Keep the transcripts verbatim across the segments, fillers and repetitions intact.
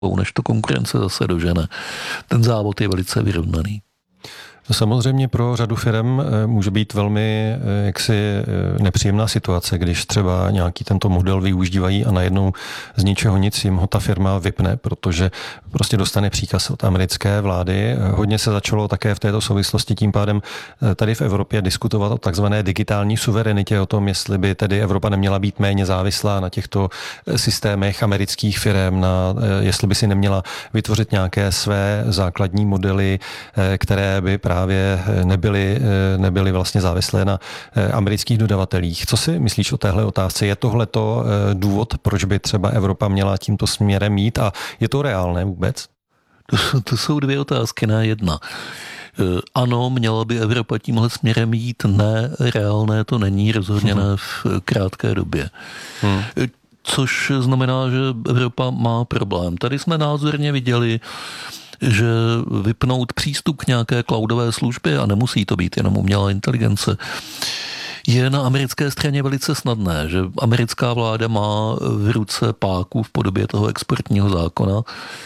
než to konkurence zase dožene. Ten závod je velice vyrovnaný. Samozřejmě pro řadu firem může být velmi jaksi nepříjemná situace, když třeba nějaký tento model využívají a najednou z ničeho nic jim ho ta firma vypne, protože prostě dostane příkaz od americké vlády. Hodně se začalo také v této souvislosti tím pádem tady v Evropě diskutovat o takzvané digitální suverenitě, o tom, jestli by tedy Evropa neměla být méně závislá na těchto systémech amerických firem, na, jestli by si neměla vytvořit nějaké své základní modely, které by právě nebyly, nebyly vlastně závislé na amerických dodavatelích. Co si myslíš o téhle otázce? Je tohleto důvod, proč by třeba Evropa měla tímto směrem jít a je to reálné vůbec? To, to jsou dvě otázky, ne jedna. Ano, měla by Evropa tímhle směrem jít, ne, reálné to není, rozhodně ne v krátké době. Hmm. Což znamená, že Evropa má problém. Tady jsme názorně viděli, že vypnout přístup k nějaké cloudové službě, a nemusí to být jenom umělá inteligence, je na americké straně velice snadné, že americká vláda má v ruce páku v podobě toho exportního zákona,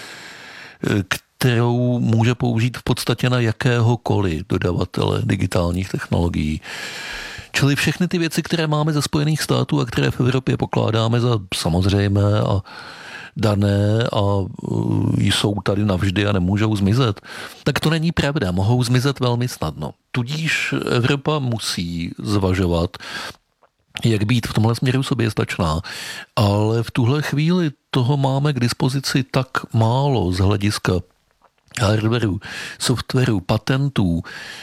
kterou může použít v podstatě na jakéhokoliv dodavatele digitálních technologií. Čili všechny ty věci, které máme ze Spojených států a které v Evropě pokládáme za samozřejmé a dané a jsou tady navždy a nemůžou zmizet, tak to není pravda, mohou zmizet velmi snadno. Tudíž Evropa musí zvažovat, jak být v tomhle směru soběstačná, ale v tuhle chvíli toho máme k dispozici tak málo z hlediska hardwareu, softwaru, patentů,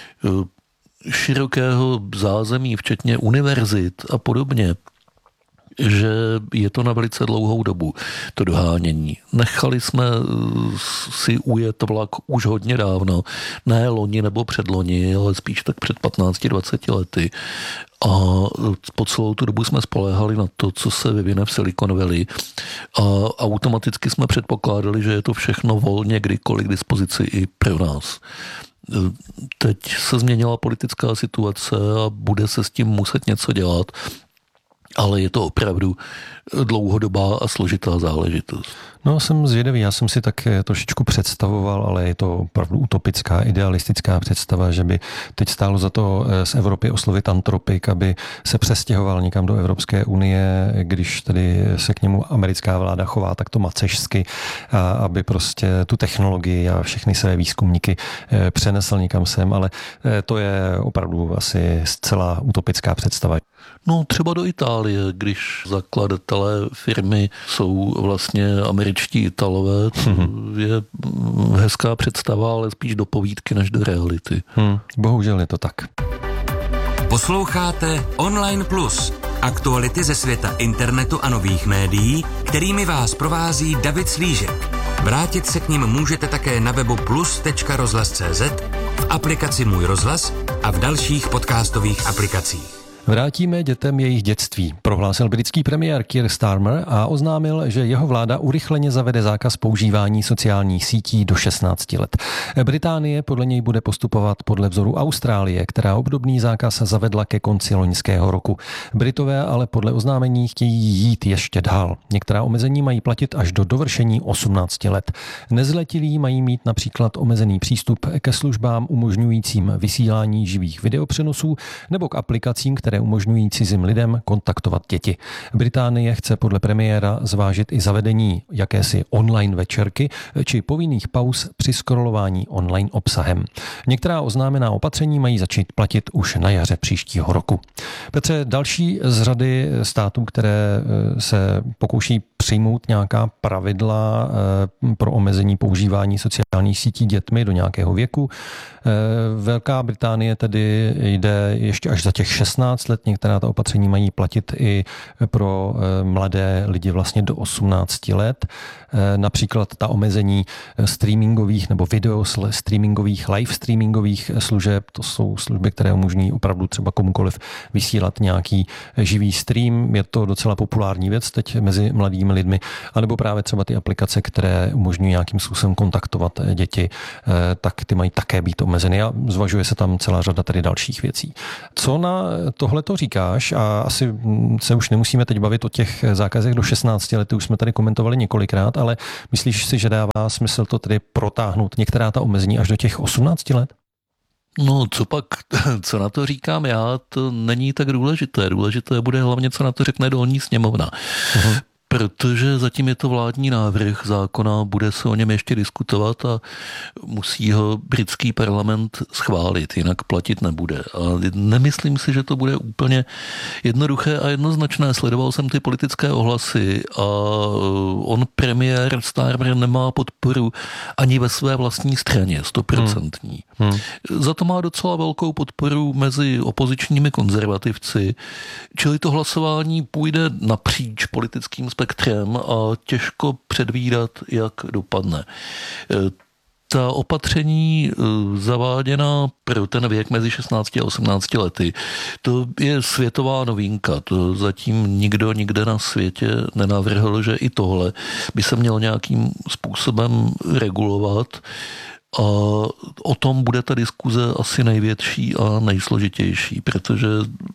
širokého zázemí, včetně univerzit a podobně, že je to na velice dlouhou dobu, to dohánění. Nechali jsme si ujet vlak už hodně dávno, ne loni nebo předloni, ale spíš tak před patnácti dvaceti lety. A po celou tu dobu jsme spoléhali na to, co se vyvine v Silicon Valley, a automaticky jsme předpokládali, že je to všechno volně kdykoliv k dispozici i pro nás. Teď se změnila politická situace a bude se s tím muset něco dělat, ale je to opravdu dlouhodobá a složitá záležitost. No, jsem zvědavý, já jsem si tak trošičku představoval, ale je to opravdu utopická, idealistická představa, že by teď stálo za to z Evropy oslovit Antropik, aby se přestěhoval někam do Evropské unie, když tedy se k němu americká vláda chová takto macešsky, a aby prostě tu technologii a všechny své výzkumníky přenesl někam sem, ale to je opravdu asi zcela utopická představa. No, třeba do Itálie, když zakladatelé firmy jsou vlastně američtí Italové, to hmm. je hezká představa, ale spíš do povídky než do reality. Hmm. Bohužel je to tak. Posloucháte Online Plus, aktuality ze světa internetu a nových médií, kterými vás provází David Slížek. Vrátit se k nim můžete také na webu plus tečka rozhlas tečka cé zet, v aplikaci Můj rozhlas a v dalších podcastových aplikacích. Vrátíme dětem jejich dětství, prohlásil britský premiér Keir Starmer a oznámil, že jeho vláda urychleně zavede zákaz používání sociálních sítí do šestnácti let. Británie podle něj bude postupovat podle vzoru Austrálie, která obdobný zákaz zavedla ke konci loňského roku. Britové ale podle oznámení chtějí jít ještě dál. Některá omezení mají platit až do dovršení osmnácti let. Nezletilí mají mít například omezený přístup ke službám umožňujícím vysílání živých videopřenosů nebo k aplikacím, které umožňují cizím lidem kontaktovat děti. Británie chce podle premiéra zvážit i zavedení jakési online večerky či povinných pauz při scrollování online obsahem. Některá oznámená opatření mají začít platit už na jaře příštího roku. Petře, další z řady států, které se pokouší přijmout nějaká pravidla pro omezení používání sociálních sítí dětmi do nějakého věku. Velká Británie tedy jde ještě až za těch šestnáct let. Některá ta opatření mají platit i pro mladé lidi vlastně do osmnácti let. Například ta omezení streamingových nebo video streamingových, live streamingových služeb. To jsou služby, které umožňují opravdu třeba komukoliv vysílat nějaký živý stream. Je to docela populární věc teď mezi mladými lidmi. A nebo právě třeba ty aplikace, které umožňují nějakým způsobem kontaktovat děti, tak ty mají také být omezeny a zvažuje se tam celá řada tady dalších věcí. Co na tohle tohle to říkáš a asi se už nemusíme teď bavit o těch zákazech do šestnácti let, už jsme tady komentovali několikrát, ale myslíš si, že dává smysl to tedy protáhnout některá ta omezení až do těch osmnácti let? No, co pak, co na to říkám já, to není tak důležité. Důležité bude hlavně, co na to řekne dolní sněmovna. Uh-huh. Protože zatím je to vládní návrh zákona, bude se o něm ještě diskutovat a musí ho britský parlament schválit, jinak platit nebude. A nemyslím si, že to bude úplně jednoduché a jednoznačné. Sledoval jsem ty politické ohlasy a on, premiér Starmer, nemá podporu ani ve své vlastní straně, stoprocentní. Hmm. Hmm. Za to má docela velkou podporu mezi opozičními konzervativci, čili to hlasování půjde napříč politickým spektrem a těžko předvídat, jak dopadne. Ta opatření zaváděná pro ten věk mezi šestnácti a osmnácti lety, to je světová novinka. To zatím nikdo nikde na světě nenavrhl, že i tohle by se mělo nějakým způsobem regulovat. A o tom bude ta diskuze asi největší a nejsložitější, protože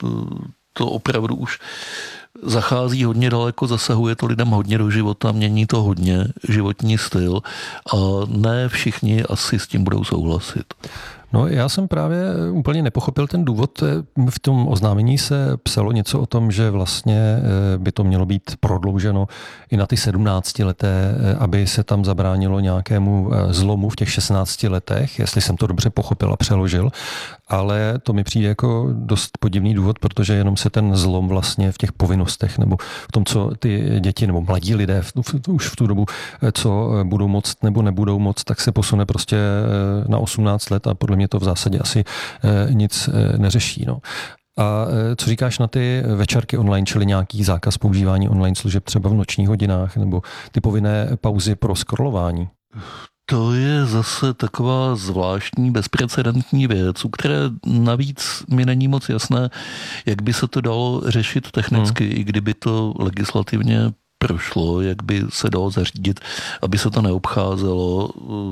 to opravdu už zachází hodně daleko, zasahuje to lidem hodně do života, mění to hodně životní styl a ne všichni asi s tím budou souhlasit. No, já jsem právě úplně nepochopil ten důvod. V tom oznámení se psalo něco o tom, že vlastně by to mělo být prodlouženo i na ty sedmnáctileté, aby se tam zabránilo nějakému zlomu v těch šestnácti letech, jestli jsem to dobře pochopil a přeložil. Ale to mi přijde jako dost podivný důvod, protože jenom se ten zlom vlastně v těch povinnostech nebo v tom, co ty děti nebo mladí lidé v, v, už v tu dobu, co budou moct nebo nebudou moct, tak se posune prostě na osmnáct let a podle mě to v zásadě asi nic neřeší. No. A co říkáš na ty večerky online, čili nějaký zákaz používání online služeb třeba v nočních hodinách nebo ty povinné pauzy pro scrollování? To je zase taková zvláštní, bezprecedentní věc, u které navíc mi není moc jasné, jak by se to dalo řešit technicky, hmm. i kdyby to legislativně prošlo, jak by se dalo zařídit, aby se to neobcházelo.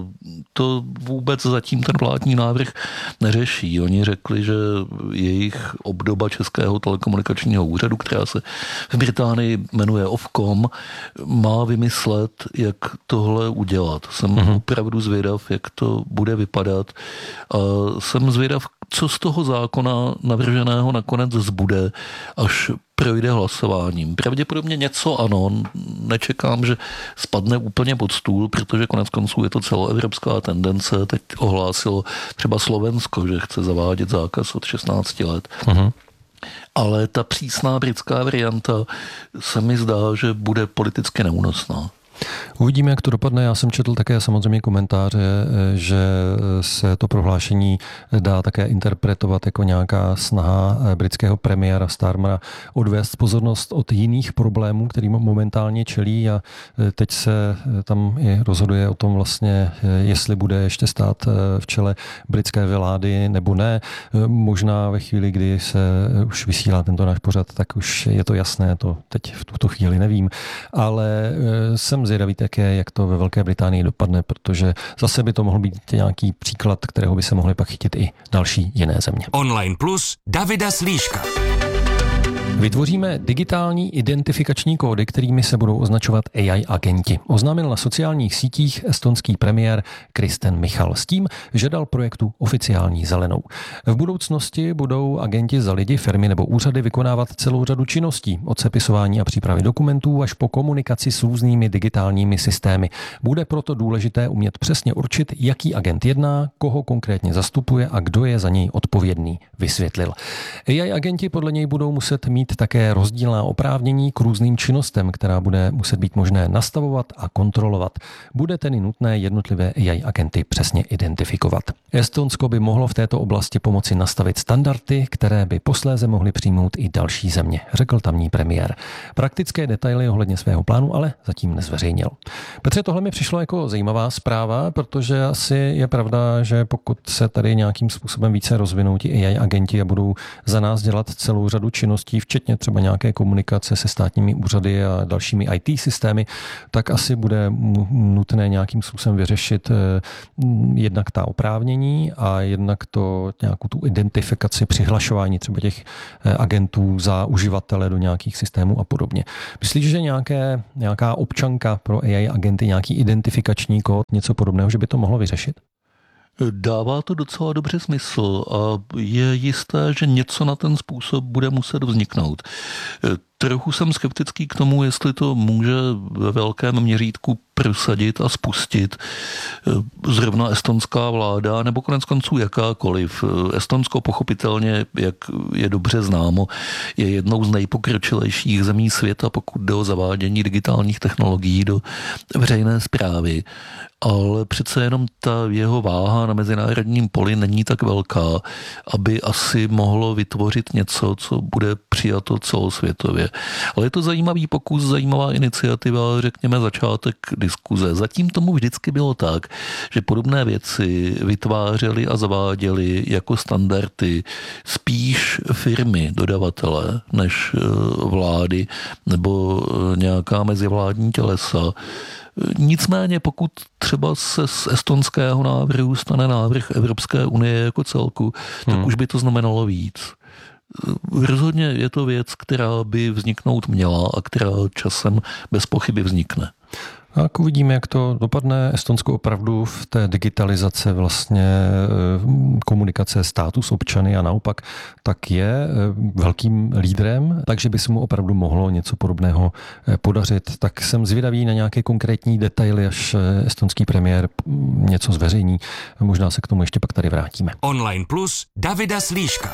To vůbec zatím ten vládní návrh neřeší. Oni řekli, že jejich obdoba Českého telekomunikačního úřadu, která se v Británii jmenuje Ofcom, má vymyslet, jak tohle udělat. Jsem uh-huh. opravdu zvědav, jak to bude vypadat. A jsem zvědav, co z toho zákona navrženého nakonec zbude, až projde hlasováním. Pravděpodobně něco ano, nečekám, že spadne úplně pod stůl, protože konec konců je to celoevropská tendence. Teď ohlásilo třeba Slovensko, že chce zavádět zákaz od šestnácti let. Uh-huh. Ale ta přísná britská varianta se mi zdá, že bude politicky neúnosná. Uvidíme, jak to dopadne. Já jsem četl také samozřejmě komentáře, že se to prohlášení dá také interpretovat jako nějaká snaha britského premiéra Starmera odvést pozornost od jiných problémů, kterým momentálně čelí, a teď se tam i rozhoduje o tom vlastně, jestli bude ještě stát v čele britské vlády nebo ne. Možná ve chvíli, kdy se už vysílá tento náš pořad, tak už je to jasné, to teď v tuto chvíli nevím, ale jsem zvědavý také, jak to ve Velké Británii dopadne, protože zase by to mohl být nějaký příklad, kterého by se mohly pak chytit i další jiné země. Online Plus Davida Slíška. Vytvoříme digitální identifikační kódy, kterými se budou označovat A I agenti. Oznámil na sociálních sítích estonský premiér Kristen Michal s tím, že dal projektu oficiální zelenou. V budoucnosti budou agenti za lidi, firmy nebo úřady vykonávat celou řadu činností, od sepisování a přípravy dokumentů až po komunikaci s různými digitálními systémy. Bude proto důležité umět přesně určit, jaký agent jedná, koho konkrétně zastupuje a kdo je za něj odpovědný, vysvětlil. A I agenti podle něj budou muset mít také rozdílná oprávnění k různým činnostem, která bude muset být možné nastavovat a kontrolovat. Bude tedy nutné jednotlivé A I agenty přesně identifikovat. Estonsko by mohlo v této oblasti pomoci nastavit standardy, které by posléze mohly přijmout i další země, řekl tamní premiér. Praktické detaily ohledně svého plánu ale zatím nezveřejnil. Petře, tohle mi přišlo jako zajímavá zpráva, protože asi je pravda, že pokud se tady nějakým způsobem více rozvinou ti A I agenti a budou za nás dělat celou řadu činností, včetně třeba nějaké komunikace se státními úřady a dalšími í té systémy, tak asi bude nutné nějakým způsobem vyřešit jednak ta oprávnění a jednak to nějakou tu identifikaci, přihlašování třeba těch agentů za uživatele do nějakých systémů a podobně. Myslíš, že nějaké, nějaká občanka pro á í agenty, nějaký identifikační kód, něco podobného, že by to mohlo vyřešit? Dává to docela dobře smysl a je jisté, že něco na ten způsob bude muset vzniknout. Trochu jsem skeptický k tomu, jestli to může ve velkém měřítku prosadit a spustit zrovna estonská vláda, nebo konec konců jakákoliv. Estonsko pochopitelně, jak je dobře známo, je jednou z nejpokročilejších zemí světa, pokud jde o zavádění digitálních technologií do veřejné správy. Ale přece jenom ta jeho váha na mezinárodním poli není tak velká, aby asi mohlo vytvořit něco, co bude přijato celosvětově. Ale je to zajímavý pokus, zajímavá iniciativa, řekněme začátek diskuze. Zatím tomu vždycky bylo tak, že podobné věci vytvářely a zaváděly jako standardy spíš firmy, dodavatele, než vlády nebo nějaká mezivládní tělesa. Nicméně pokud třeba se z estonského návrhu stane návrh Evropské unie jako celku, tak hmm. už by to znamenalo víc. Rozhodně je to věc, která by vzniknout měla a která časem bez pochyby vznikne. A jak uvidíme, jak to dopadne, Estonsko opravdu v té digitalizace vlastně komunikace státu s občany a naopak, tak je velkým lídrem, takže by se mu opravdu mohlo něco podobného podařit. Tak jsem zvědavý na nějaké konkrétní detaily, až estonský premiér něco zveřejní. Možná se k tomu ještě pak tady vrátíme. Online Plus Davida Slíška.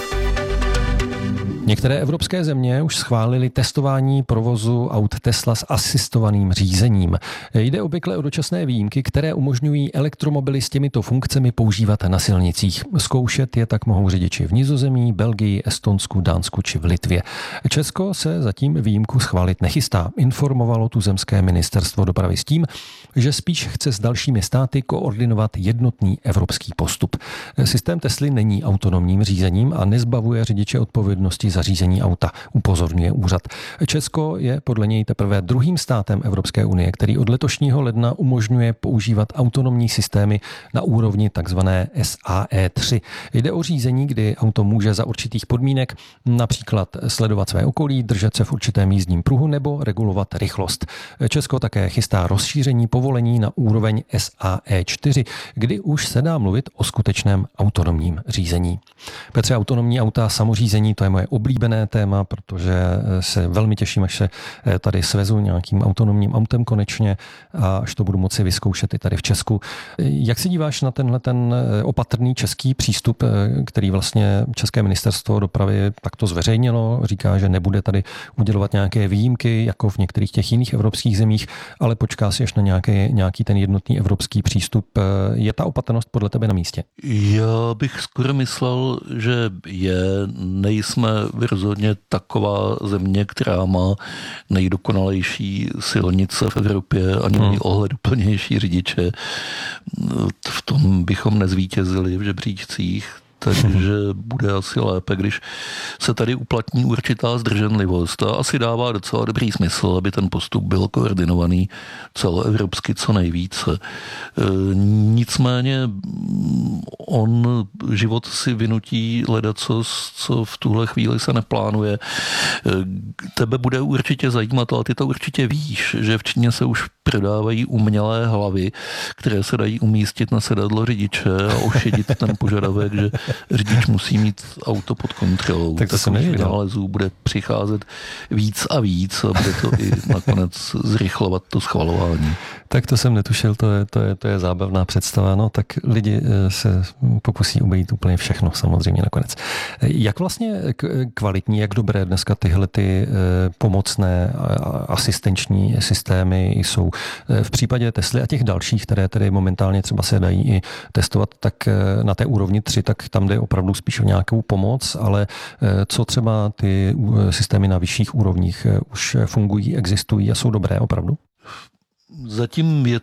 Některé evropské země už schválily testování provozu aut Tesla s asistovaným řízením. Jde obvykle o dočasné výjimky, které umožňují elektromobily s těmito funkcemi používat na silnicích. Zkoušet je tak mohou řidiči v Nizozemí, Belgii, Estonsku, Dánsku či v Litvě. Česko se zatím výjimku schválit nechystá. Informovalo tuzemské ministerstvo dopravy s tím, že spíš chce s dalšími státy koordinovat jednotný evropský postup. Systém Tesly není autonomním řízením a nezbavuje řidiče odpovědnosti za řízení auta, upozorňuje úřad. Česko je podle něj teprve druhým státem Evropské unie, který od letošního ledna umožňuje používat autonomní systémy na úrovni takzvané S A E tři. Jde o řízení, kdy auto může za určitých podmínek například sledovat své okolí, držet se v určitém jízdním pruhu nebo regulovat rychlost. Česko také chystá rozšíření povolení na úroveň S A E čtyři, kdy už se dá mluvit o skutečném autonomním řízení. Petře, autonomní auta, samořízení, to je moje oblíbené téma, protože se velmi těším, až se tady svezu nějakým autonomním autem konečně a až to budu moci vyzkoušet i tady v Česku. Jak se díváš na tenhle ten opatrný český přístup, který vlastně České ministerstvo dopravy takto zveřejnilo, říká, že nebude tady udělovat nějaké výjimky, jako v některých těch jiných evropských zemích, ale počká si až na nějaký, nějaký ten jednotný evropský přístup. Je ta opatrnost podle tebe na místě? Já bych skoro myslel, že je, nejsme rozhodně taková země, která má nejdokonalejší silnice v Evropě ani hmm. ohleduplnější řidiče. V tom bychom nezvítězili v žebříčcích, takže bude asi lépe, když se tady uplatní určitá zdrženlivost. A asi dává docela dobrý smysl, aby ten postup byl koordinovaný celoevropsky co nejvíce. Nicméně on život si vynutí ledacos, co v tuhle chvíli se neplánuje. Tebe bude určitě zajímat, ale ty to určitě víš, že v Číně se už prodávají umělé hlavy, které se dají umístit na sedadlo řidiče a ošidit ten požadavek, že řidič musí mít auto pod kontrolou. Tak to jsem nevěděl. Vynálezů bude přicházet víc a víc a bude to i nakonec zrychlovat to schvalování. Tak to jsem netušil, to je, to je, to je zábavná představa. No, tak lidi se pokusí obejít úplně všechno samozřejmě nakonec. Jak vlastně kvalitní, jak dobré dneska tyhle ty pomocné asistenční systémy jsou v případě Tesly a těch dalších, které tedy momentálně třeba se dají i testovat, tak na té úrovni tři, tak tam jde opravdu spíš o nějakou pomoc, ale co třeba ty systémy na vyšších úrovních už fungují, existují a jsou dobré opravdu? Zatím je to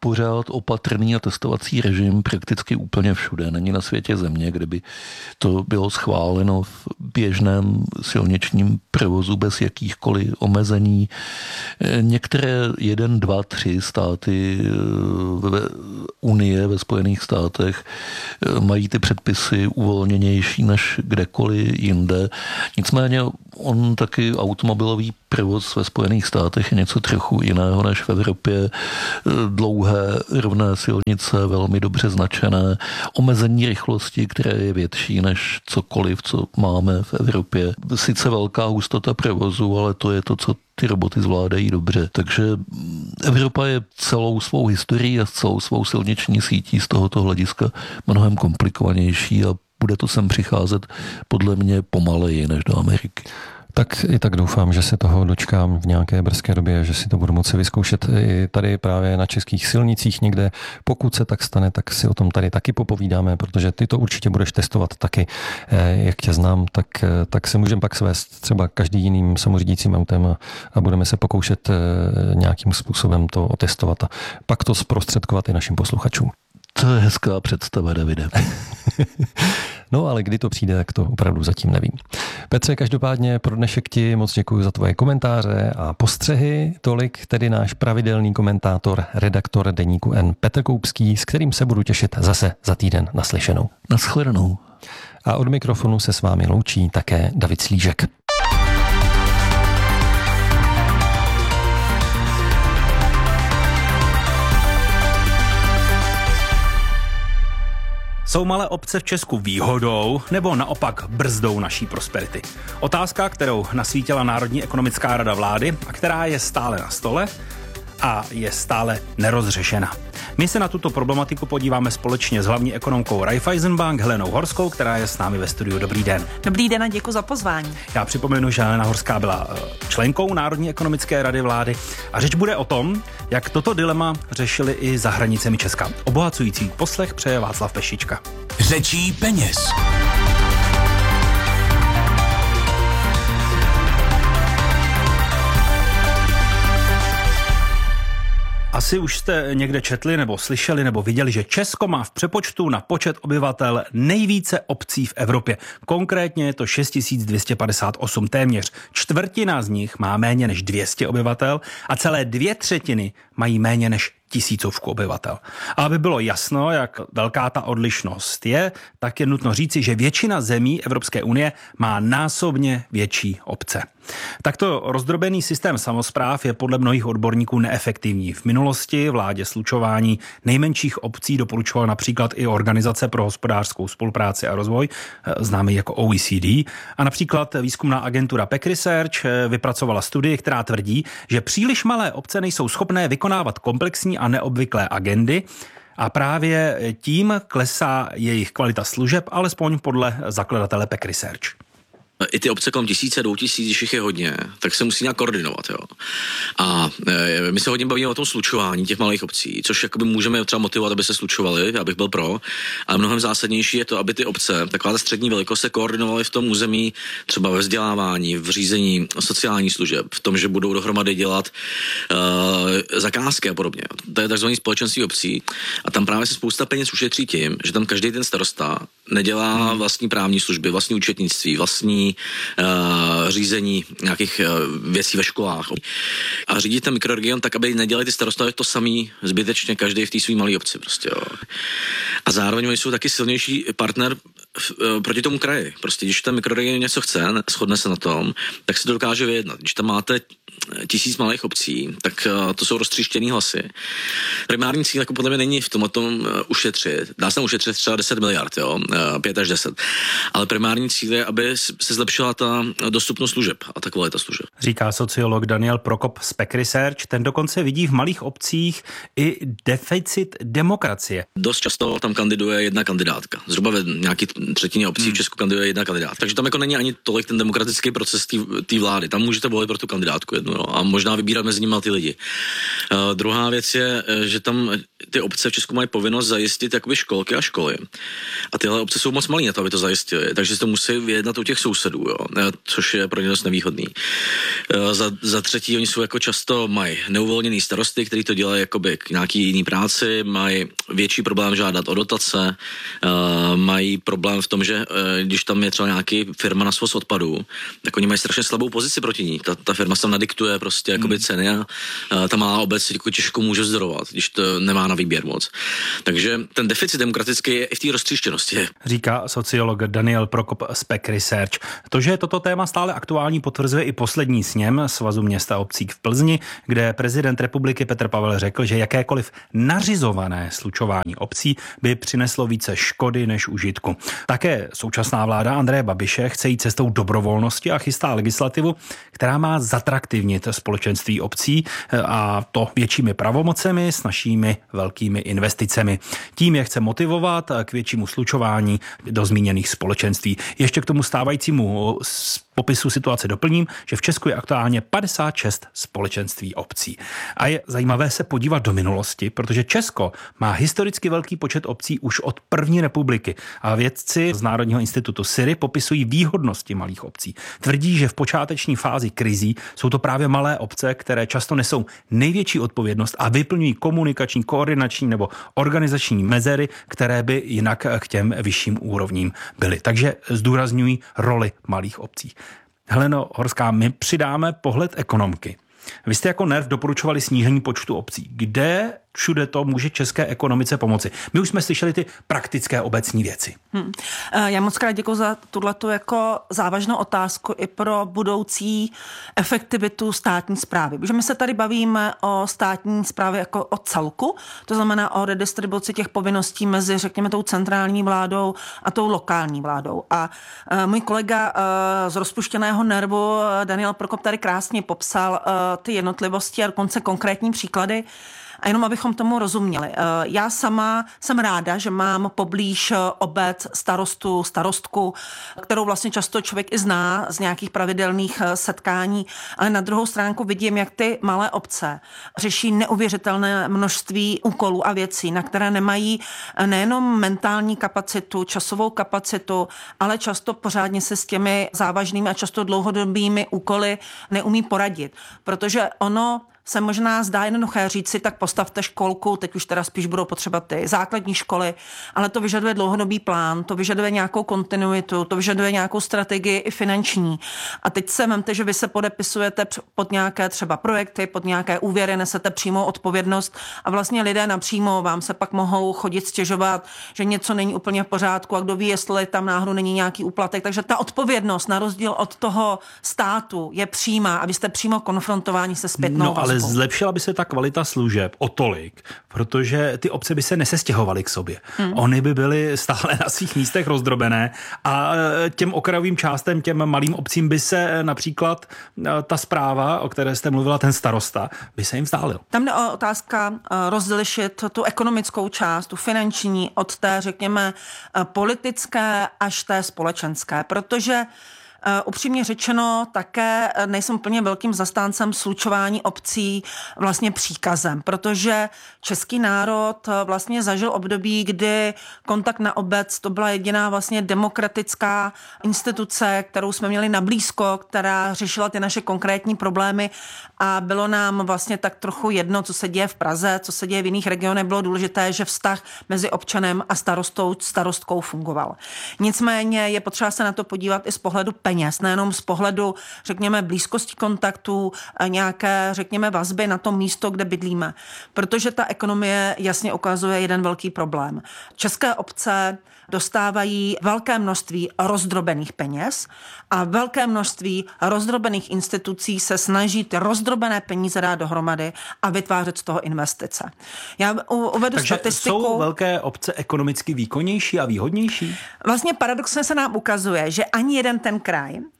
pořád opatrný a testovací režim prakticky úplně všude. Není na světě země, kde by to bylo schváleno v běžném silničním provozu bez jakýchkoliv omezení. Některé jeden, dva, tři státy ve Unie, ve Spojených státech mají ty předpisy uvolněnější než kdekoliv jinde. Nicméně on taky automobilový provoz ve Spojených státech je něco trochu jiného než v Evropě. Dlouhé rovné silnice, velmi dobře značené, omezení rychlosti, které je větší než cokoliv, co máme v Evropě. Sice velká hustota provozu, ale to je to, co ty roboty zvládají dobře. Takže Evropa je celou svou historií a celou svou silniční sítí z tohoto hlediska mnohem komplikovanější a bude to sem přicházet podle mě pomaleji než do Ameriky. Tak i tak doufám, že se toho dočkám v nějaké brzké době, že si to budu moci vyzkoušet i tady právě na českých silnicích někde. Pokud se tak stane, tak si o tom tady taky popovídáme, protože ty to určitě budeš testovat taky. Jak tě znám, tak, tak se můžeme pak svést třeba každý jiným samořídícím autem a, a budeme se pokoušet nějakým způsobem to otestovat a pak to zprostředkovat i našim posluchačům. To je hezká představa, Davide. No, ale kdy to přijde, tak to opravdu zatím nevím. Petře, každopádně pro dnešek ti moc děkuji za tvoje komentáře a postřehy. Tolik tedy náš pravidelný komentátor, redaktor deníku N Petr Koupský, s kterým se budu těšit zase za týden naslyšenou. Naschledanou. A od mikrofonu se s vámi loučí také David Slížek. Jsou malé obce v Česku výhodou nebo naopak brzdou naší prosperity? Otázka, kterou nasvítila Národní ekonomická rada vlády a která je stále na stole a je stále nerozřešena. My se na tuto problematiku podíváme společně s hlavní ekonomkou Raiffeisenbank Helenou Horskou, která je s námi ve studiu. Dobrý den. Dobrý den a děkuji za pozvání. Já připomenu, že Helena Horská byla členkou Národní ekonomické rady vlády a řeč bude o tom, jak toto dilema řešili i za hranicemi Česka. Obohacující poslech přeje Václav Pešička. Řečí peněz. Asi už jste někde četli nebo slyšeli nebo viděli, že Česko má v přepočtu na počet obyvatel nejvíce obcí v Evropě. Konkrétně je to šest tisíc dvě stě padesát osm, téměř čtvrtina z nich má méně než dvě stě obyvatel a celé dvě třetiny mají méně než tisícovku obyvatel. A aby bylo jasno, jak velká ta odlišnost je, tak je nutno říci, že většina zemí Evropské unie má násobně větší obce. Takto rozdrobený systém samospráv je podle mnohých odborníků neefektivní. V minulosti vládě slučování nejmenších obcí doporučovala například i Organizace pro hospodářskou spolupráci a rozvoj, známý jako O E C D, a například výzkumná agentura Peck Research vypracovala studii, která tvrdí, že příliš malé obce nejsou schopné vykonávat komplexní a neobvyklé agendy a právě tím klesá jejich kvalita služeb, alespoň podle zakladatele Peck Research. I ty obce kolem tisíce, dvou tisíc, když jich je hodně, tak se musí nějak koordinovat, jo. A e, my se hodně bavíme o tom slučování těch malých obcí, což jakoby můžeme třeba motivovat, aby se slučovaly, abych byl pro, ale mnohem zásadnější je to, aby ty obce, taková ta střední velikost, se koordinovaly v tom území, třeba ve vzdělávání, v řízení sociálních služeb, v tom, že budou dohromady dělat e, zakázky a podobně. To je takzvaný společenství obcí a tam právě se spousta peněz ušetří tím, že tam každý ten starosta nedělá vlastní právní služby, vlastní účetnictví, vlastní Uh, řízení nějakých uh, věcí ve školách a řídit ten mikroregion tak, aby nedělali ty starostové to samý zbytečně každý v té svý malé obci prostě, jo. A zároveň oni jsou taky silnější partner v, uh, proti tomu kraji. Prostě když ten mikroregion něco chce, shodne se na tom, tak se to dokáže vyjednat. Když tam máte tisíc malých obcí, tak uh, to jsou roztříštěný hlasy. Primární cíl jako podle mě není v tom o tom uh, ušetřit. Dá se tam ušetřit třeba deset miliard, jo, uh, pět až deset. Ale primární cíl je, aby se zlepšila ta dostupnost služeb a ta kvalita služeb. Říká sociolog Daniel Prokop z Peck Research. Ten dokonce vidí v malých obcích i deficit demokracie. Dost často tam kandiduje jedna kandidátka. Zhruba ve nějaký třetině obcí hmm. v Česku kandiduje jedna kandidátka. Takže tam jako není ani tolik ten demokratický proces té vlády. Tam můžete volit pro tu kandidátku jednu budoucnu, jo, a možná vybírat mezi nimi ty lidi. Uh, druhá věc je, že tam ty obce v Česku mají povinnost zajistit jakoby školky a školy. A tyhle obce jsou moc malý na to, aby to zajistili, takže si to musí vyjednat u těch sousedů, jo, což je pro ně dost nevýhodný. Uh, za, za třetí, oni jsou jako často mají neuvolněný starosty, kteří to dělají jakoby k nějaký jiný práci, mají větší problém žádat o dotace, uh, mají problém v tom, že uh, když tam je třeba nějaký firma na svoz odpadů, tak oni mají strašně slabou pozici proti ní. Ta, ta firma se tam nadiktuje prostě jakoby ceny a uh, ta malá obec jako těžko může vzdorovat, když to nemá na výběr moc. Takže ten deficit demokratický je i v té roztříštěnosti. Říká sociolog Daniel Prokop z P E C Research. To, že je toto téma stále aktuální, potvrzuje i poslední sněm Svazu měst a obcí v Plzni, kde prezident republiky Petr Pavel řekl, že jakékoliv nařizované slučování obcí by přineslo více škody než užitku. Také současná vláda Andreje Babiše chce jít cestou dobrovolnosti a chystá legislativu, která má zatraktivnit společenství obcí, a to většími pravomocemi s našimi velkými investicemi. Tím je chce motivovat k většímu slučování do zmíněných společenství. Ještě k tomu stávajícímu popisu situace doplním, že v Česku je aktuálně padesát šest společenství obcí. A je zajímavé se podívat do minulosti, protože Česko má historicky velký počet obcí už od první republiky. A vědci z Národního institutu S I R I popisují výhodnosti malých obcí. Tvrdí, že v počáteční fázi krizí jsou to právě malé obce, které často nesou největší odpovědnost a vyplňují komunikační, koordinační nebo organizační mezery, které by jinak k těm vyšším úrovním byly. Takže zdůrazňují roli malých obcí. Heleno Horská, my přidáme pohled ekonomky. Vy jste jako NERV doporučovali snížení počtu obcí. Kde všude to může české ekonomice pomoci? My už jsme slyšeli ty praktické obecní věci. Hmm. Já moc krát děkuji za tuhletu jako závažnou otázku i pro budoucí efektivitu státní správy. Protože my se tady bavíme o státní správě jako o celku, to znamená o redistribuci těch povinností mezi, řekněme, tou centrální vládou a tou lokální vládou. A můj kolega z rozpuštěného NERVu Daniel Prokop tady krásně popsal ty jednotlivosti a dokonce konkrétní příklady. A jenom abychom tomu rozuměli. Já sama jsem ráda, že mám poblíž obec starostu, starostku, kterou vlastně často člověk i zná z nějakých pravidelných setkání, ale na druhou stránku vidím, jak ty malé obce řeší neuvěřitelné množství úkolů a věcí, na které nemají nejenom mentální kapacitu, časovou kapacitu, ale často pořádně se s těmi závažnými a často dlouhodobými úkoly neumí poradit. Protože ono se možná zdá jednoduché říci, tak postavte školku, teď už teda spíš budou potřebovat ty základní školy, ale to vyžaduje dlouhodobý plán, to vyžaduje nějakou kontinuitu, to vyžaduje nějakou strategii i finanční. A teď se vemte, že vy se podepisujete pod nějaké třeba projekty, pod nějaké úvěry, nesete přímou odpovědnost a vlastně lidé napřímo vám se pak mohou chodit stěžovat, že něco není úplně v pořádku a kdo ví, jestli tam náhodou není nějaký úplatek. Takže ta odpovědnost na rozdíl od toho státu je přímá a vy jste přímo konfrontováni se zpětnou no, ale zlepšila by se ta kvalita služeb o tolik, protože ty obce by se nesestěhovaly k sobě. Hmm. Ony by byly stále na svých místech rozdrobené a těm okrajovým částem, těm malým obcím by se například ta správa, o které jste mluvila, ten starosta, by se jim vzdálil. Tam jde o otázka rozlišit tu ekonomickou část, tu finanční od té, řekněme, politické až té společenské, protože Uh, upřímně řečeno, také nejsem úplně velkým zastáncem slučování obcí vlastně příkazem, protože český národ vlastně zažil období, kdy kontakt na obec to byla jediná vlastně demokratická instituce, kterou jsme měli nablízko, která řešila ty naše konkrétní problémy a bylo nám vlastně tak trochu jedno, co se děje v Praze, co se děje v jiných regionech, bylo důležité, že vztah mezi občanem a starostou, starostkou fungoval. Nicméně je potřeba se na to podívat i z pohledu peněz, nejenom z pohledu, řekněme, blízkosti kontaktů, nějaké, řekněme, vazby na to místo, kde bydlíme. Protože ta ekonomie jasně ukazuje jeden velký problém. České obce dostávají velké množství rozdrobených peněz a velké množství rozdrobených institucí se snaží ty rozdrobené peníze dát dohromady a vytvářet z toho investice. Já uvedu Takže statistiku. Jsou velké obce ekonomicky výkonnější a výhodnější? Vlastně paradoxně se nám ukazuje, že ani jeden ten kraj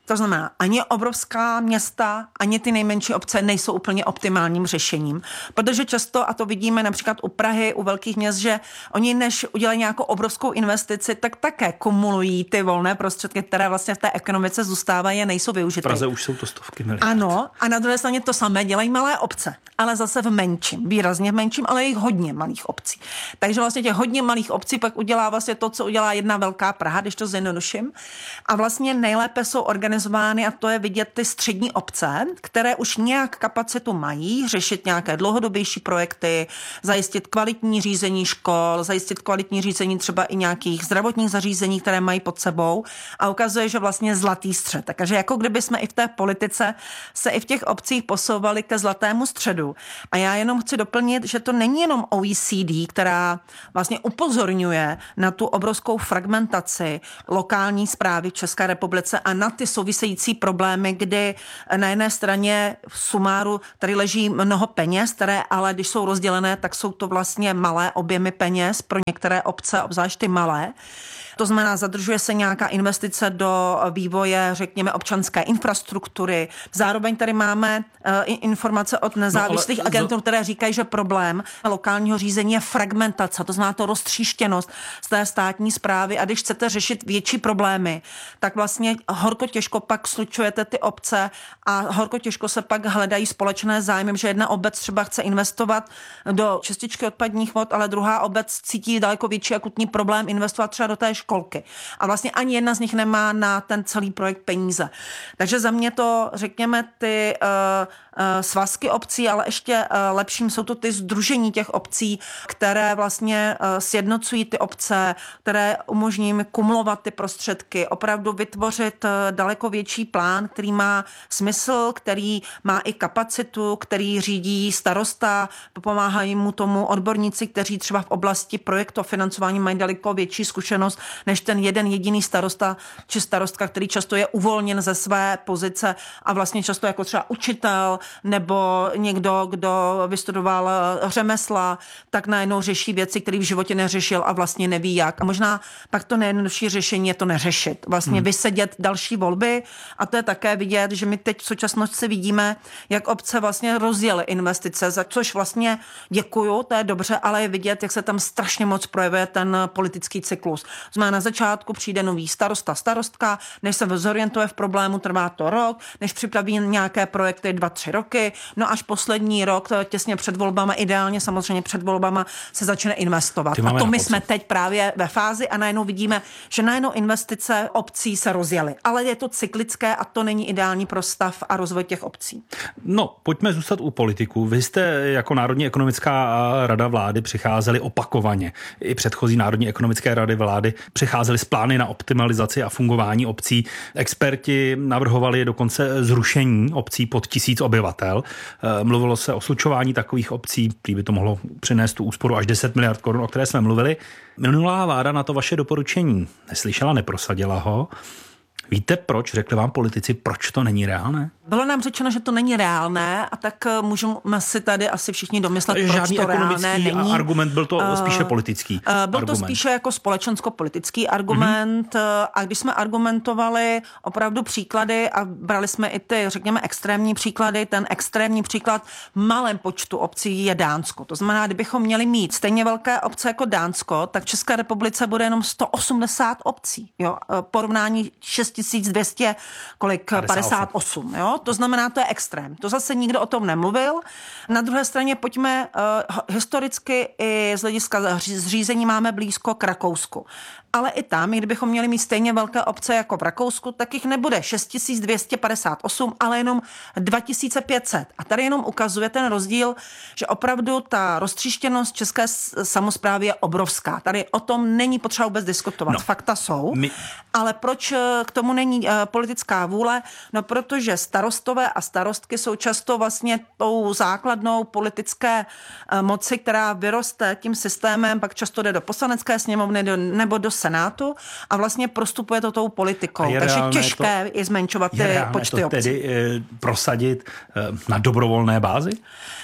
To znamená, ani obrovská města, ani ty nejmenší obce nejsou úplně optimálním řešením, protože často, a to vidíme například u Prahy, u velkých měst, že oni než udělají nějakou obrovskou investici, tak také kumulují ty volné prostředky, které vlastně v té ekonomice zůstávají a nejsou využity. V Praze už jsou to stovky miliard. Ano, a na druhé straně to samé dělají malé obce, ale zase v menším, výrazně v menším, ale je jich hodně malých obcí. Takže vlastně těch hodně malých obcí pak udělá vlastně to, co udělá jedna velká Praha, když to zjednoduším. A vlastně nejlépe jsou organizovány, a to je vidět ty střední obce, které už nějak kapacitu mají řešit nějaké dlouhodobější projekty, zajistit kvalitní řízení škol, zajistit kvalitní řízení třeba i nějakých zdravotních zařízení, které mají pod sebou, a ukazuje, že vlastně zlatý střed. Takže jako kdyby jsme i v té politice se i v těch obcích posouvali ke zlatému středu. A já jenom chci doplnit, že to není jenom O E C D, která vlastně upozorňuje na tu obrovskou fragmentaci lokální správy v České republice a na ty související problémy, kdy na jedné straně v sumáru tady leží mnoho peněz, které ale když jsou rozdělené, tak jsou to vlastně malé objemy peněz pro některé obce, obzvlášť ty malé. To znamená, zadržuje se nějaká investice do vývoje, řekněme, občanské infrastruktury. Zároveň tady máme uh, informace od nezávislých no, agentů, které říkají, že problém lokálního řízení je fragmentace, to znamená to roztříštěnost z té státní správy, a když chcete řešit větší problémy, tak vlastně horko těžko pak slučujete ty obce a horko těžko se pak hledají společné zájmy, že jedna obec třeba chce investovat do čističky odpadních vod, ale druhá obec cítí daleko větší akutní problém investovat třeba do té školky. A vlastně ani jedna z nich nemá na ten celý projekt peníze. Takže za mě to, řekněme, ty uh, uh, svazky obcí, ale ještě uh, lepším jsou to ty sdružení těch obcí, které vlastně uh, sjednocují ty obce, které umožní jim kumulovat ty prostředky, opravdu vytvořit uh, daleko větší plán, který má smysl, který má i kapacitu, který řídí starosta, pomáhají mu tomu odborníci, kteří třeba v oblasti projektofinancování mají daleko větší zkušenost než ten jeden jediný starosta či starostka, který často je uvolněn ze své pozice a vlastně často jako třeba učitel nebo někdo, kdo vystudoval řemesla, tak najednou řeší věci, které v životě neřešil a vlastně neví jak. A možná pak to nejjednodušší řešení je to neřešit. Vlastně hmm. vysedět další volby, a to je také vidět, že my teď v současnosti vidíme, jak obce vlastně rozjely investice, za což vlastně děkuju, to je dobře, ale je vidět, jak se tam strašně moc projevuje ten politický cyklus. Znamená, na začátku přijde nový starosta, starostka, než se zorientuje v problému, trvá to rok, než připraví nějaké projekty dva, tři roky, no až poslední rok, těsně před volbama, ideálně samozřejmě před volbama, se začne investovat. A to my jsme teď právě ve fázi a najednou vidíme, že najednou investice obcí se rozjely. Ale je to cyklické a to není ideální pro stav a rozvoj těch obcí. No, pojďme zůstat u politiků. Vy jste jako Národní ekonomická rada vlády přicházeli opakovaně. I předchozí Národní ekonomické rady vlády přicházeli s plány na optimalizaci a fungování obcí. Experti navrhovali dokonce zrušení obcí pod tisíc obyvatel. Mluvilo se o slučování takových obcí, který by to mohlo přinést tu úsporu až deset miliard korun, o které jsme mluvili. Minulá vláda na to vaše doporučení neslyšela, neprosadila ho. Víte proč? Řekli vám politici, proč to není reálné? Bylo nám řečeno, že to není reálné, a tak můžeme si tady asi všichni domyslet, proč žádný to reálné není. Argument, byl to uh, spíše politický uh, Byl argument. to spíše jako společensko-politický argument, mm-hmm. a když jsme argumentovali opravdu příklady a brali jsme i ty, řekněme, extrémní příklady, ten extrémní příklad v malém počtu obcí je Dánsko. To znamená, kdybychom měli mít stejně velké obce jako Dánsko, tak v České republice bude jenom sto osmdesát obcí. Jo? Porovnání šest tisíc dvě stě kolik, padesát osm. Jo? To znamená, to je extrém. To zase nikdo o tom nemluvil. Na druhé straně pojďme uh, historicky i z hlediska zřízení máme blízko k Rakousku. Ale i tam, kdybychom měli mít stejně velké obce jako v Rakousku, tak jich nebude šest tisíc dvě stě padesát osm, ale jenom dva tisíce pět set. A tady jenom ukazuje ten rozdíl, že opravdu ta roztříštěnost české samosprávy je obrovská. Tady o tom není potřeba vůbec diskutovat. No, Fakta jsou. My... Ale proč k tomu není uh, politická vůle? No, protože starostové a starostky jsou často vlastně tou základnou politické uh, moci, která vyroste tím systémem, pak často jde do poslanecké sněmovny do, nebo do Senátu a vlastně prostupuje to tou politikou. Takže těžké to, je zmenšovat ty počty obcí. Je tedy e, prosadit e, na dobrovolné bázi?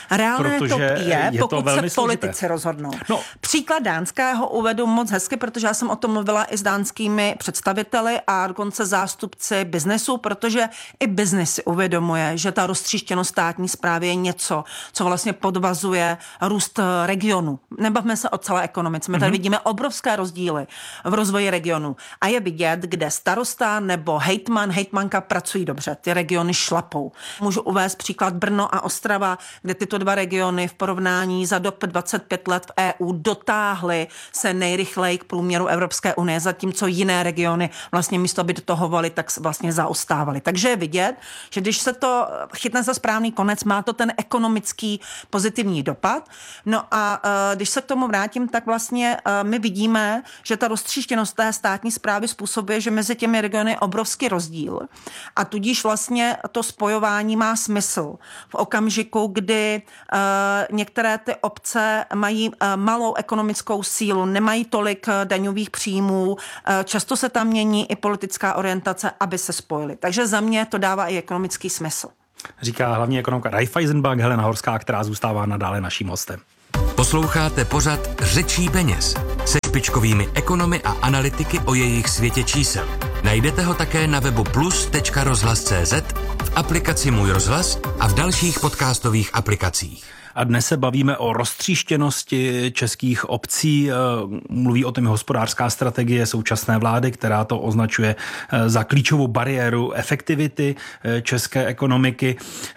Reálné protože to je, je pokud to velmi se složité. politici rozhodnou. No. Příklad dánského uvedu moc hezky, protože já jsem o tom mluvila i s dánskými představiteli a dokonce zástupci biznesu, protože i biznes si uvědomuje, že ta roztříštěnost státní správy je něco, co vlastně podvazuje růst regionu. Nebavme se o celé ekonomice. My tady mm-hmm. vidíme obrovské rozdíly v rozvoji regionu. A je vidět, kde starosta nebo hejtman, hejtmanka pracují dobře. Ty regiony šlapou. Můžu uvést příklad Brno a Ostrava, kde tyto dva regiony v porovnání za dob dvacet pět let v E U dotáhly se nejrychleji k průměru Evropské unie, zatímco jiné regiony vlastně místo, aby do toho volili, tak vlastně zaostávaly. Takže je vidět, že když se to chytne za správný konec, má to ten ekonomický pozitivní dopad. No a uh, když se k tomu vrátím, tak vlastně uh, my vidíme, že ta roztříštěnost té státní správy způsobuje, že mezi těmi regiony je obrovský rozdíl. A tudíž vlastně to spojování má smysl v okamžiku, kdy uh, některé ty obce mají uh, malou ekonomickou sílu, nemají tolik uh, daňových příjmů, uh, často se tam mění i politická orientace, aby se spojily. Takže za mě to dává i ekonomický smysl. Říká hlavní ekonomka Raiffeisenbank Helena Horská, která zůstává nadále naším hostem. Posloucháte pořad Řečí peněz se špičkovými ekonomy a analytiky o jejich světě čísel. Najdete ho také na webu plus tečka rozhlas tečka cé zet, v aplikaci Můj rozhlas a v dalších podcastových aplikacích. A dnes se bavíme o roztříštěnosti českých obcí. Mluví o tom hospodářská strategie současné vlády, která to označuje za klíčovou bariéru efektivity české ekonomiky.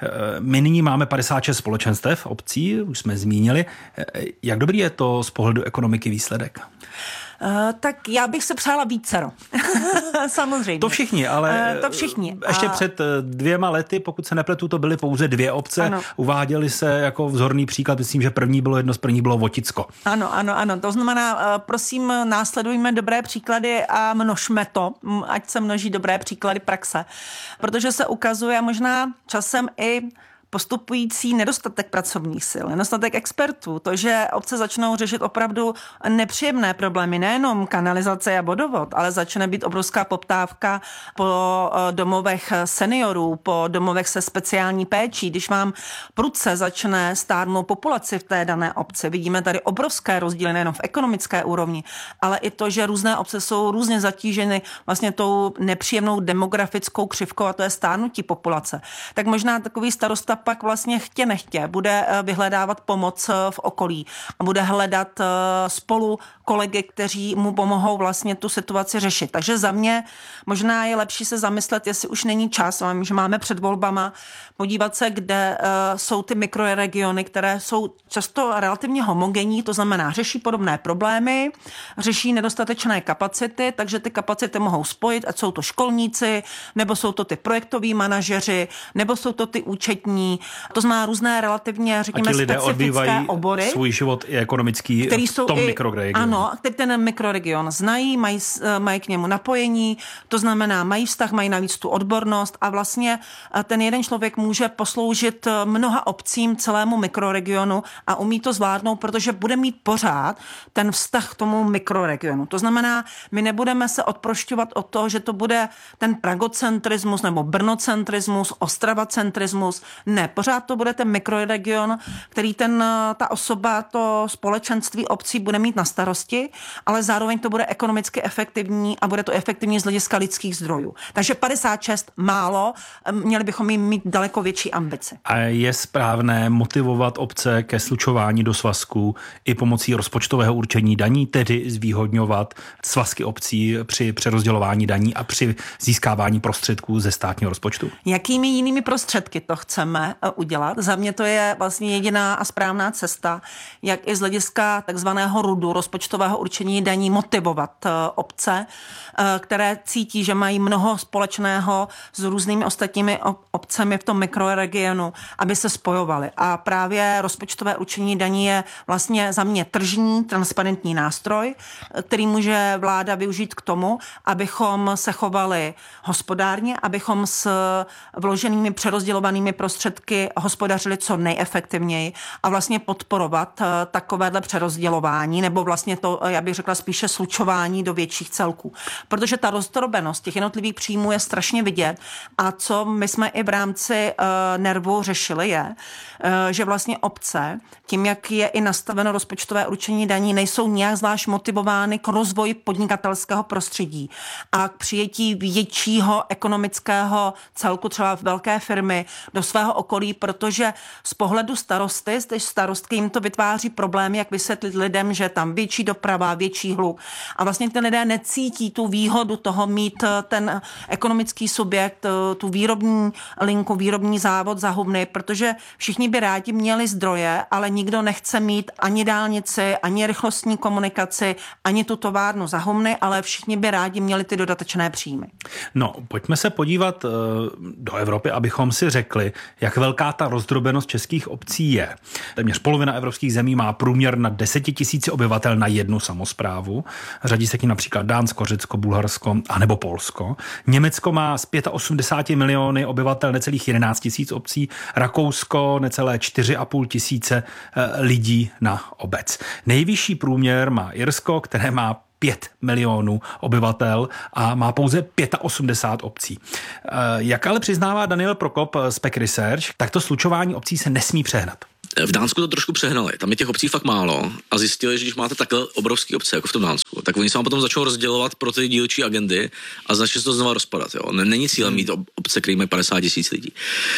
My nyní máme padesát šest společenstev obcí, už jsme zmínili. Jak dobrý je to z pohledu ekonomiky výsledek? Uh, tak já bych se přála vícero. Samozřejmě. To všichni, ale uh, to všichni. ještě A... před dvěma lety, pokud se nepletu, to byly pouze dvě obce. Ano. Uváděly se jako vzorný příklad, myslím, že první bylo jedno z prvních bylo Voticko. Ano, ano, ano. To znamená, uh, prosím, následujme dobré příklady a množme to, ať se množí dobré příklady praxe. Protože se ukazuje možná časem i postupující nedostatek pracovních sil, nedostatek expertů, to, že obce začnou řešit opravdu nepříjemné problémy, nejenom kanalizace a vodovod, ale začne být obrovská poptávka po domovech seniorů, po domovech se speciální péčí. Když vám prudce začne stárnout populaci v té dané obci, vidíme tady obrovské rozdíly nejenom v ekonomické úrovni, ale i to, že různé obce jsou různě zatíženy vlastně tou nepříjemnou demografickou křivkou, a to je stárnutí populace. Tak možná takový starosta pak vlastně chtě nechtě bude vyhledávat pomoc v okolí a bude hledat spolu kolegy, kteří mu pomohou vlastně tu situaci řešit. Takže za mě možná je lepší se zamyslet, jestli už není čas, že máme před volbama, podívat se, kde jsou ty mikroregiony, které jsou často relativně homogenní, to znamená řeší podobné problémy, řeší nedostatečné kapacity, takže ty kapacity mohou spojit, ať jsou to školníci, nebo jsou to ty projektoví manažeři, nebo jsou to ty účetní. To znamená různé relativně, řekněme, specifické obory. Svůj život i ekonomický který v tom mikroregionu. Ano, který ten mikroregion znají, mají, mají k němu napojení, to znamená, mají vztah, mají navíc tu odbornost a vlastně ten jeden člověk může posloužit mnoha obcím, celému mikroregionu a umí to zvládnout, protože bude mít pořád ten vztah k tomu mikroregionu. To znamená, my nebudeme se odprošťovat od toho, že to bude ten pragocentrismus nebo brnocentrismus, ostravacentrismus. Ne, pořád to bude ten mikroregion, který ten, ta osoba, to společenství obcí bude mít na starosti, ale zároveň to bude ekonomicky efektivní a bude to efektivní z hlediska lidských zdrojů. Takže padesát šest málo, měli bychom jim mít daleko větší ambici. A je správné motivovat obce ke slučování do svazků i pomocí rozpočtového určení daní, tedy zvýhodňovat svazky obcí při přerozdělování daní a při získávání prostředků ze státního rozpočtu? Jakými jinými prostředky to chceme udělat? Za mě to je vlastně jediná a správná cesta, jak i z hlediska takzvaného rudu rozpočtového určení daní motivovat obce, které cítí, že mají mnoho společného s různými ostatními obcemi v tom mikroregionu, aby se spojovaly. A právě rozpočtové určení daní je vlastně za mě tržní, transparentní nástroj, který může vláda využít k tomu, abychom se chovali hospodárně, abychom s vloženými přerozdělovanými prostředky prostředky hospodařily co nejefektivněji a vlastně podporovat takovéhle přerozdělování nebo vlastně to, já bych řekla, spíše slučování do větších celků. Protože ta rozdrobenost těch jednotlivých příjmů je strašně vidět a co my jsme i v rámci uh, nervu řešili je, uh, že vlastně obce, tím, jak je i nastaveno rozpočtové určení daní, nejsou nějak zvlášť motivovány k rozvoji podnikatelského prostředí a k přijetí většího ekonomického celku, třeba velké firmy, do svého okolí, protože z pohledu starosty, z starostky jim to vytváří problémy, jak vysvětlit lidem, že tam větší doprava, větší hluk a vlastně ty lidé necítí tu výhodu toho mít ten ekonomický subjekt, tu výrobní linku, výrobní závod za hubny, protože všichni by rádi měli zdroje, ale nikdo nechce mít ani dálnici, ani rychlostní komunikaci, ani tu továrnu za humny, ale všichni by rádi měli ty dodatečné příjmy. No, pojďme se podívat do Evropy, abychom si řekli, jak velká ta rozdrobenost českých obcí je. Téměř polovina evropských zemí má průměr na deset tisíc obyvatel na jednu samosprávu. Řadí se k ní například Dánsko, Řecko, Bulharsko a nebo Polsko. Německo má z osmdesát pět miliony obyvatel necelých jedenáct tisíc obcí, Rakousko necelé čtyři a půl tisíce lidí na obec. Nejvyšší průměr má Irsko, které má pět milionů obyvatel a má pouze osmdesát pět obcí. Jak ale přiznává Daniel Prokop z P E C Research, tak to slučování obcí se nesmí přehnat. V Dánsku to trošku přehnali, tam je těch obcí fakt málo a zjistili, že když máte takhle obrovské obce, jako v tom Dánsku, tak oni se vám potom začnou rozdělovat pro ty dílčí agendy a začne se to znova rozpadat. Jo? Není cílem mít obce, které mají padesát tisíc lidí.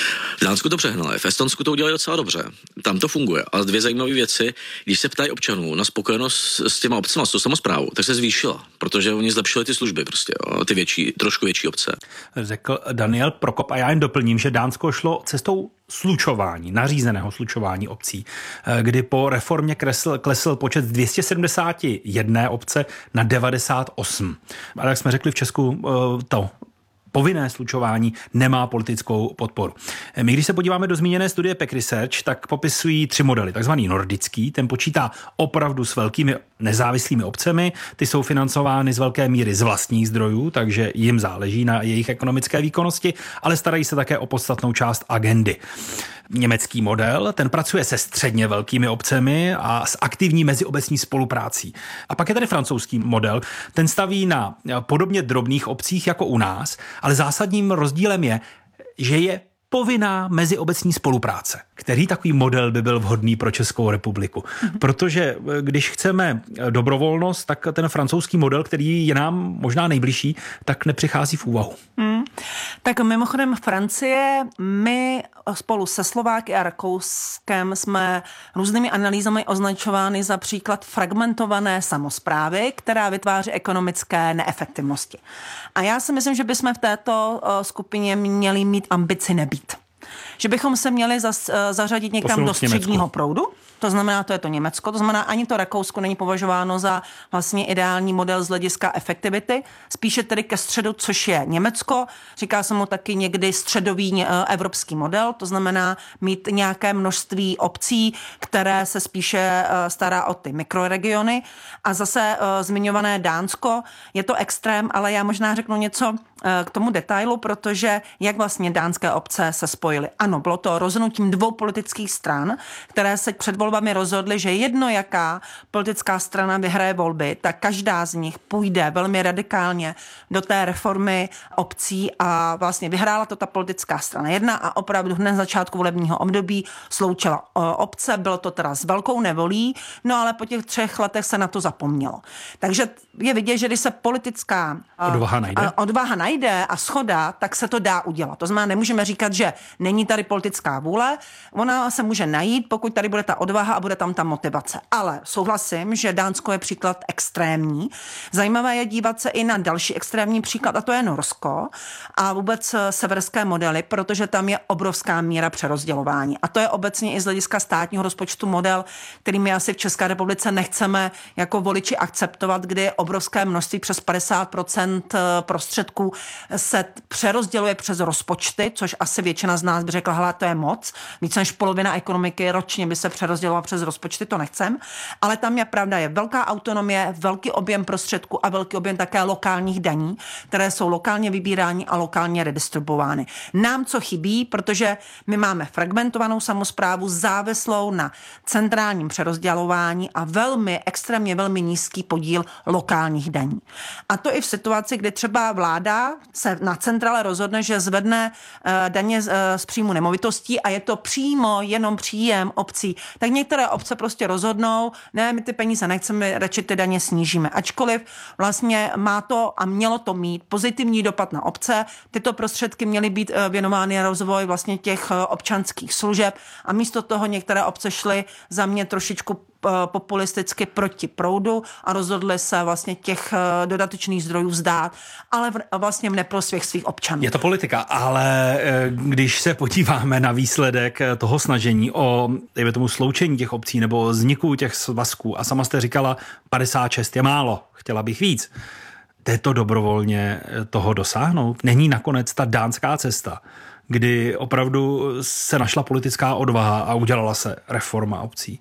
V Dánsku to přehnali, v Estonsku to udělali docela dobře, tam to funguje. A dvě zajímavé věci, když se ptají občanů na spokojenost s těma obcema, s tou samosprávou, tak se zvýšila, protože oni zlepšili ty služby prostě, jo? Ty větší, trošku větší obce. Řekl Daniel Prokop a já jen doplním, že Dánsko šlo cestou slučování, nařízeného slučování obcí, kdy po reformě klesl, klesl počet z dvě stě sedmdesát jedna obce na devadesát osm. Ale jak jsme řekli v Česku, to povinné slučování nemá politickou podporu. My, když se podíváme do zmíněné studie P E C Research, tak popisují tři modely. Takzvaný nordický, ten počítá opravdu s velkými nezávislými obcemi, ty jsou financovány z velké míry z vlastních zdrojů, takže jim záleží na jejich ekonomické výkonnosti, ale starají se také o podstatnou část agendy. Německý model, ten pracuje se středně velkými obcemi a s aktivní meziobecní spoluprácí. A pak je tady francouzský model, ten staví na podobně drobných obcích jako u nás, ale zásadním rozdílem je, že je povinná meziobecní spolupráce. Který takový model by byl vhodný pro Českou republiku? Protože když chceme dobrovolnost, tak ten francouzský model, který je nám možná nejbližší, tak nepřichází v úvahu. Hmm. Tak mimochodem Francie, my spolu se Slováky a Rakouskem jsme různými analýzami označovány za příklad fragmentované samosprávy, která vytváří ekonomické neefektivnosti. A já si myslím, že bychom v této skupině měli mít ambici nebýt. Že bychom se měli zas, zařadit někam Posunout do středního Německu. proudu, to znamená, to je to Německo, to znamená, ani to Rakousko není považováno za vlastně ideální model z hlediska efektivity, spíše tedy ke středu, což je Německo, říká se mu taky někdy středový evropský model, to znamená mít nějaké množství obcí, které se spíše stará o ty mikroregiony a zase zmiňované Dánsko, je to extrém, ale já možná řeknu něco k tomu detailu, protože jak vlastně dánské obce se spojily. Ano, bylo to rozhodnutím dvou politických stran, které se před volbami rozhodly, že jedno jaká politická strana vyhraje volby, tak každá z nich půjde velmi radikálně do té reformy obcí a vlastně vyhrála to ta politická strana jedna a opravdu hned na začátku volebního období sloučila obce, bylo to teda s velkou nevolí, no ale po těch třech letech se na to zapomnělo. Takže je vidět, že když se politická odvaha najde, odvaha najde a shoda, tak se to dá udělat. To znamená, nemůžeme říkat, že není tady politická vůle, ona se může najít, pokud tady bude ta odvaha a bude tam ta motivace. Ale souhlasím, že Dánsko je příklad extrémní. Zajímavé je dívat se i na další extrémní příklad, a to je Norsko a vůbec severské modely, protože tam je obrovská míra přerozdělování. A to je obecně i z hlediska státního rozpočtu model, který my asi v České republice nechceme jako voliči akceptovat, kdy obrovské množství přes padesát procent prostředků se přerozděluje přes rozpočty, což asi většina z nás by řekla, hele, to je moc. Více než polovina ekonomiky ročně by se přerozdělovala přerozdělovat přes rozpočty, to nechcem, ale tam je pravda, je velká autonomie, velký objem prostředků a velký objem také lokálních daní, které jsou lokálně vybírány a lokálně redistribuovány. Nám co chybí, protože my máme fragmentovanou samosprávu závislou na centrálním přerozdělování a velmi, extrémně velmi nízký podíl lokálních daní. A to i v situaci, kdy třeba vláda se na centrále rozhodne, že zvedne daně z příjmu nemovitostí a je to přímo jenom příjem obcí, tak některé obce prostě rozhodnou, ne, my ty peníze nechceme, radši ty daně snížíme. Ačkoliv vlastně má to a mělo to mít pozitivní dopad na obce, tyto prostředky měly být věnovány rozvoj vlastně těch občanských služeb a místo toho některé obce šly za mě trošičku populisticky proti proudu a rozhodli se vlastně těch dodatečných zdrojů vzdát, ale vlastně v neprospěch svých občanů. Je to politika, ale když se podíváme na výsledek toho snažení o, dejme tomu, sloučení těch obcí nebo vzniku těch svazků a sama jste říkala, padesát šest je málo, chtěla bych víc. Jde to dobrovolně toho dosáhnout? Není nakonec ta dánská cesta, kdy opravdu se našla politická odvaha a udělala se reforma obcí?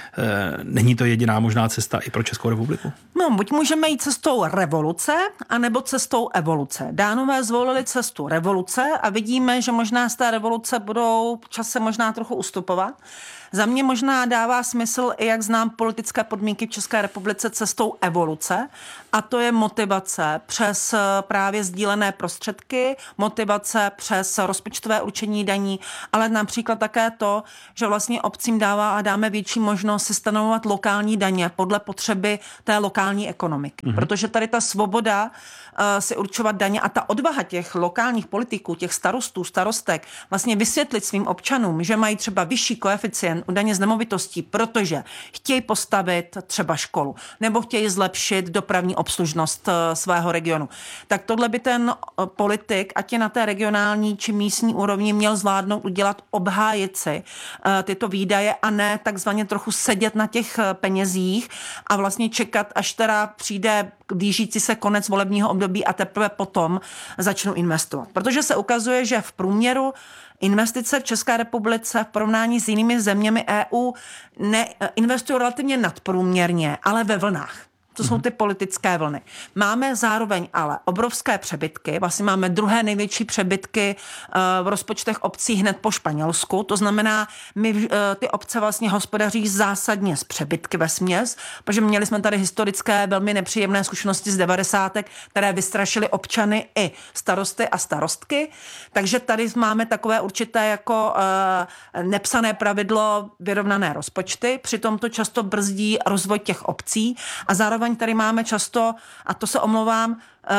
Není to jediná možná cesta i pro Českou republiku? No, buď můžeme jít cestou revoluce, anebo cestou evoluce. Dánové zvolili cestu revoluce a vidíme, že možná z té revoluce budou v čase možná trochu ustupovat. Za mě možná dává smysl, i jak znám politické podmínky v České republice, cestou evoluce, a to je motivace přes právě sdílené prostředky, motivace přes rozpočtové určení daní, ale například také to, že vlastně obcím dává a dáme větší možnost si stanovovat lokální daně podle potřeby té lokální ekonomiky. Mm-hmm. Protože tady ta svoboda uh, si určovat daně a ta odvaha těch lokálních politiků, těch starostů, starostek, vlastně vysvětlit svým občanům, že mají třeba vyšší koeficient u daně z nemovitostí, protože chtějí postavit třeba školu nebo chtějí zlepšit dopravní obslužnost svého regionu. Tak tohle by ten politik, ať je na té regionální či místní úrovni, měl zvládnout udělat, obhájit si tyto výdaje a ne takzvaně trochu sedět na těch penězích a vlastně čekat, až teda přijde blížící se konec volebního období a teprve potom začnou investovat. Protože se ukazuje, že v průměru investice v České republice v porovnání s jinými zeměmi E U ne, investují relativně nadprůměrně, ale ve vlnách. To jsou ty politické vlny. Máme zároveň ale obrovské přebytky, vlastně máme druhé největší přebytky v rozpočtech obcí hned po Španělsku, to znamená, my ty obce vlastně hospodaří zásadně s přebytky vesměs, protože měli jsme tady historické velmi nepříjemné zkušenosti z devadesátek, které vystrašily občany i starosty a starostky, takže tady máme takové určité jako nepsané pravidlo vyrovnané rozpočty, přitom to často brzdí rozvoj těch obcí a zároveň tady máme často, a to se omlouvám,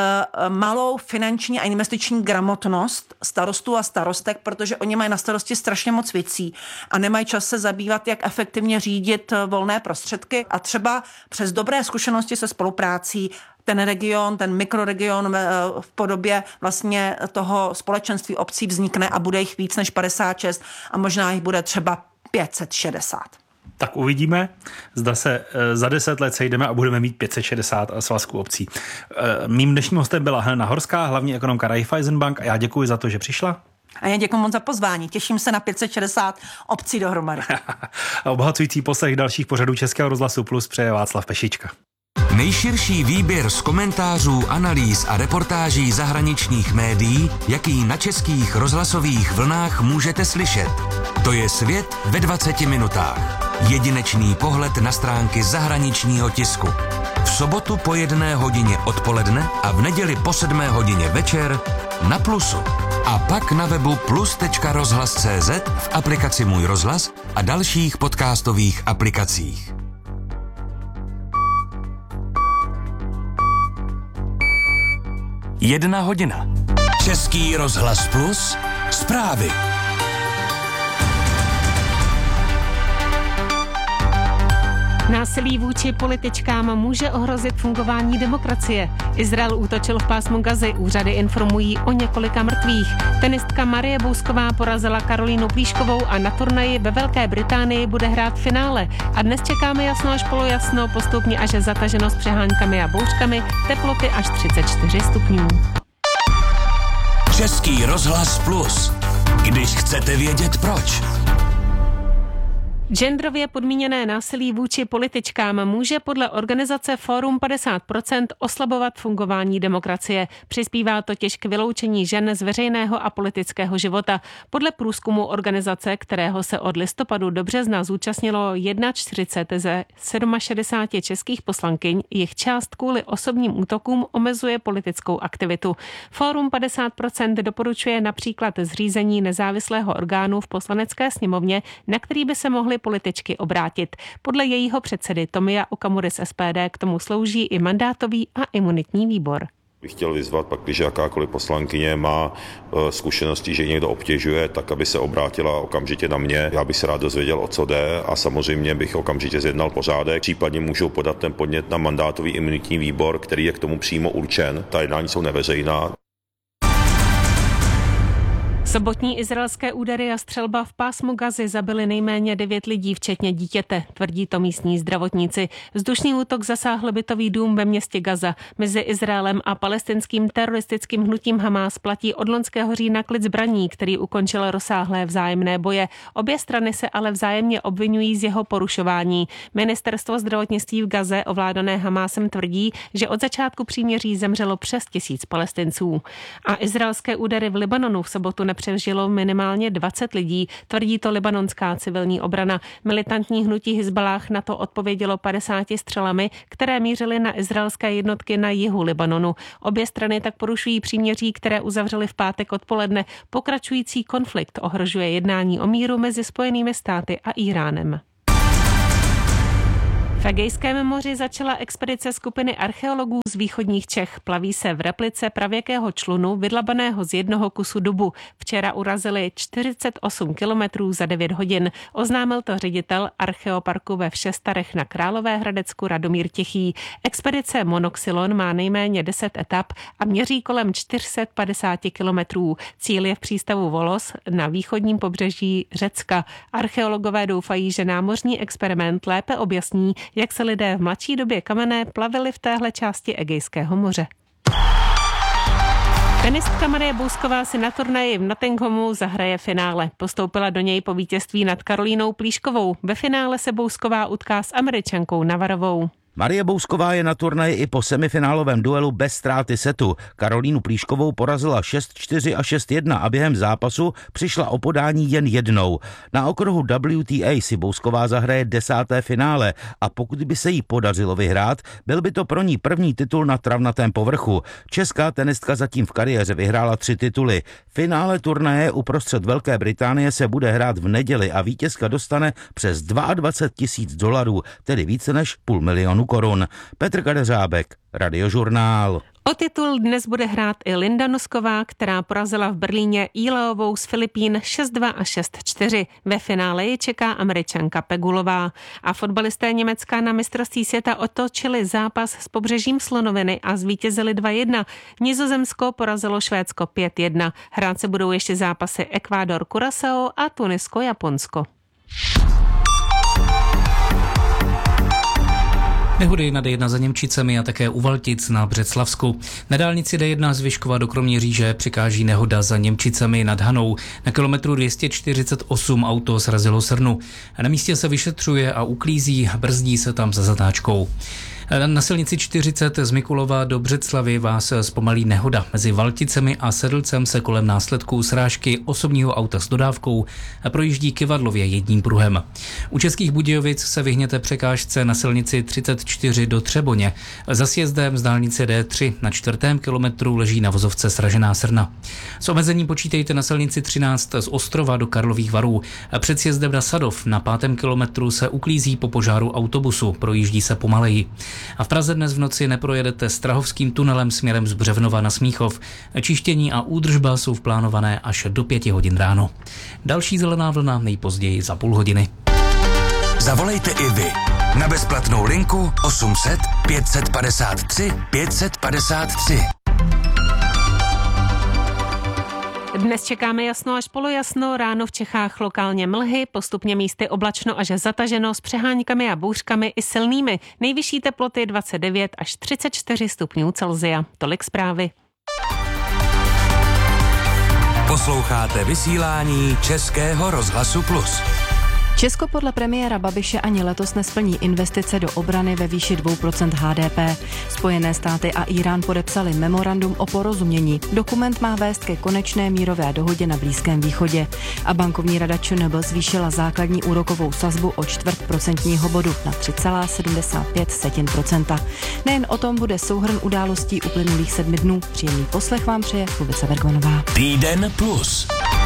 malou finanční a investiční gramotnost starostů a starostek, protože oni mají na starosti strašně moc věcí a nemají čas se zabývat, jak efektivně řídit volné prostředky a třeba přes dobré zkušenosti se spoluprácí ten region, ten mikroregion v podobě vlastně toho společenství obcí vznikne a bude jich víc než padesát šest a možná jich bude třeba pět set šedesát. Tak uvidíme, zda se za deset let sejdeme a budeme mít pět set šedesát svazků obcí. Mým dnešním hostem byla Helena Horská, hlavní ekonomka Raiffeisenbank, a já děkuji za to, že přišla. A já děkuji moc za pozvání. Těším se na pět set šedesát obcí dohromady. Obohacující poslech dalších pořadů Českého rozhlasu Plus přeje Václav Pešička. Nejširší výběr z komentářů, analýz a reportáží zahraničních médií, jaký na českých rozhlasových vlnách můžete slyšet. To je Svět ve dvaceti minutách. Jedinečný pohled na stránky zahraničního tisku. V sobotu po jedné hodině odpoledne a v neděli po sedmé hodině večer na Plusu. A pak na webu plus tečka rozhlas tečka cé zet, v aplikaci Můj rozhlas a dalších podcastových aplikacích. Jedna hodina. Český rozhlas Plus. Zprávy. Násilí vůči političkám může ohrozit fungování demokracie. Izrael útočil v pásmu Gazy, úřady informují o několika mrtvých. Tenistka Marie Bousková porazila Karolínu Plíškovou a na turnaji ve Velké Británii bude hrát finále. A dnes čekáme jasno až polojasno, postupně až zataženo s přeháňkami a bouřkami, teploty až třicet čtyři stupňů. Český rozhlas Plus. Když chcete vědět proč. Genderově podmíněné násilí vůči političkám může podle organizace Fórum padesát procent oslabovat fungování demokracie. Přispívá totiž k vyloučení žen z veřejného a politického života. Podle průzkumu organizace, kterého se od listopadu do března zúčastnilo čtyřicet jedna ze šedesát sedm českých poslankyň, jich část kvůli osobním útokům omezuje politickou aktivitu. Fórum padesát procent doporučuje například zřízení nezávislého orgánu v poslanecké sněmovně, na který by se mohly političky obrátit. Podle jejího předsedy Tomia Okamury z S P D k tomu slouží i mandátový a imunitní výbor. Bych chtěl vyzvat, pak, když jakákoliv poslankyně má zkušenosti, že někdo obtěžuje, tak aby se obrátila okamžitě na mě. Já bych se rád dozvěděl, o co jde, a samozřejmě bych okamžitě zjednal pořádek. Případně můžou podat ten podnět na mandátový imunitní výbor, který je k tomu přímo určen. Ta jednání jsou neveřejná. Sobotní izraelské údery a střelba v pásmu Gazy zabily nejméně devět lidí, včetně dítěte, tvrdí to místní zdravotníci. Vzdušný útok zasáhl bytový dům ve městě Gaza. Mezi Izraelem a palestinským teroristickým hnutím Hamás platí od loňského října klid zbraní, který ukončil rozsáhlé vzájemné boje. Obě strany se ale vzájemně obvinují z jeho porušování. Ministerstvo zdravotnictví v Gaze, ovládané Hamásem, tvrdí, že od začátku příměří zemřelo přes tisíc Palestinců. A izraelské údery v Libanonu v sobotu nepřežilo minimálně dvacet lidí, tvrdí to libanonská civilní obrana. Militantní hnutí Hizballáh na to odpovědělo padesáti střelami, které mířily na izraelské jednotky na jihu Libanonu. Obě strany tak porušují příměří, které uzavřely v pátek odpoledne. Pokračující konflikt ohrožuje jednání o míru mezi Spojenými státy a Íránem. V Egejském moři začala expedice skupiny archeologů z východních Čech. Plaví se v replice pravěkého člunu vydlabaného z jednoho kusu dubu. Včera urazili čtyřicet osm kilometrů za devět hodin. Oznámil to ředitel archeoparku ve Všestarech na Královéhradecku Radomír Tichý. Expedice Monoxylon má nejméně deset etap a měří kolem čtyři sta padesát kilometrů. Cíl je v přístavu Volos na východním pobřeží Řecka. Archeologové doufají, že námořní experiment lépe objasní, jak se lidé v mladší době kamenné plavili v téhle části Egejského moře. Tenistka Marie Bousková si na turnaji v Nottinghamu zahraje finále. Postoupila do něj po vítězství nad Karolínou Plíškovou. Ve finále se Bousková utká s Američankou Navarovou. Marie Bousková je na turnaji i po semifinálovém duelu bez ztráty setu. Karolínu Plíškovou porazila šest čtyři a šest jedna a během zápasu přišla o podání jen jednou. Na okruhu W T A si Bousková zahraje desáté finále a pokud by se jí podařilo vyhrát, byl by to pro ní první titul na travnatém povrchu. Česká tenistka zatím v kariéře vyhrála tři tituly. Finále turnaje uprostřed Velké Británie se bude hrát v neděli a vítězka dostane přes dvacet dva tisíc dolarů, tedy více než půl milionu korun. Petr Kadeřábek, Radiožurnál. O titul dnes bude hrát i Linda Nosková, která porazila v Berlíně Ileovou z Filipín šest dva a šest čtyři. Ve finále ji čeká Američanka Pegulová. A fotbalisté Německa na mistrovství světa otočili zápas s Pobřežím Slonoviny a zvítězili dva jedna. Nizozemsko porazilo Švédsko pět jedna. Hrát se budou ještě zápasy Ekvádor Curaçao a Tunisko Japonsko. Nehody na D jedna za Němčicemi a také u Valtic na Břeclavsku. Na dálnici D jedna z Vyškova do Kroměříže přikáží nehoda za Němčicemi nad Hanou. Na kilometru dvě stě čtyřicet osm auto srazilo srnu. Na místě se vyšetřuje a uklízí, brzdí se tam za zatáčkou. Na silnici čtyřicet z Mikulova do Břeclavy vás zpomalí nehoda. Mezi Valticemi a Sedlcem se kolem následků srážky osobního auta s dodávkou projíždí kyvadlově jedním pruhem. U Českých Budějovic se vyhněte překážce na silnici třicet čtyři do Třeboně. Za sjezdem z dálnice D tři na čtvrtém kilometru leží na vozovce sražená srna. S omezením počítejte na silnici třináct z Ostrova do Karlových Varů. Před sjezdem na Sadov na pátém kilometru se uklízí po požáru autobusu, projíždí se pomaleji. A v Praze dnes v noci neprojedete Strahovským tunelem směrem z Břevnova na Smíchov. Čištění a údržba jsou plánované až do pěti hodin ráno. Další zelená vlna nejpozději za půl hodiny. Zavolejte i vy na bezplatnou linku osm set pět set padesát tři pět set padesát tři. Dnes čekáme jasno až polojasno, ráno v Čechách lokálně mlhy, postupně místy oblačno až zataženo s přeháňkami a bouřkami i silnými. Nejvyšší teploty dvacet devět až třicet čtyři stupňů Celsia. Tolik zprávy. Posloucháte vysílání Českého rozhlasu Plus. Česko podle premiéra Babiše ani letos nesplní investice do obrany ve výši dvě procenta H D P. Spojené státy a Irán podepsali memorandum o porozumění. Dokument má vést ke konečné mírové dohodě na Blízkém východě. A bankovní rada ČNB zvýšila základní úrokovou sazbu o čtvrt procentního bodu na tři celá sedmdesát pět procenta. Nejen o tom bude souhrn událostí uplynulých sedmi dnů. Příjemný poslech vám přeje Lubica Bergmanová. Týden plus.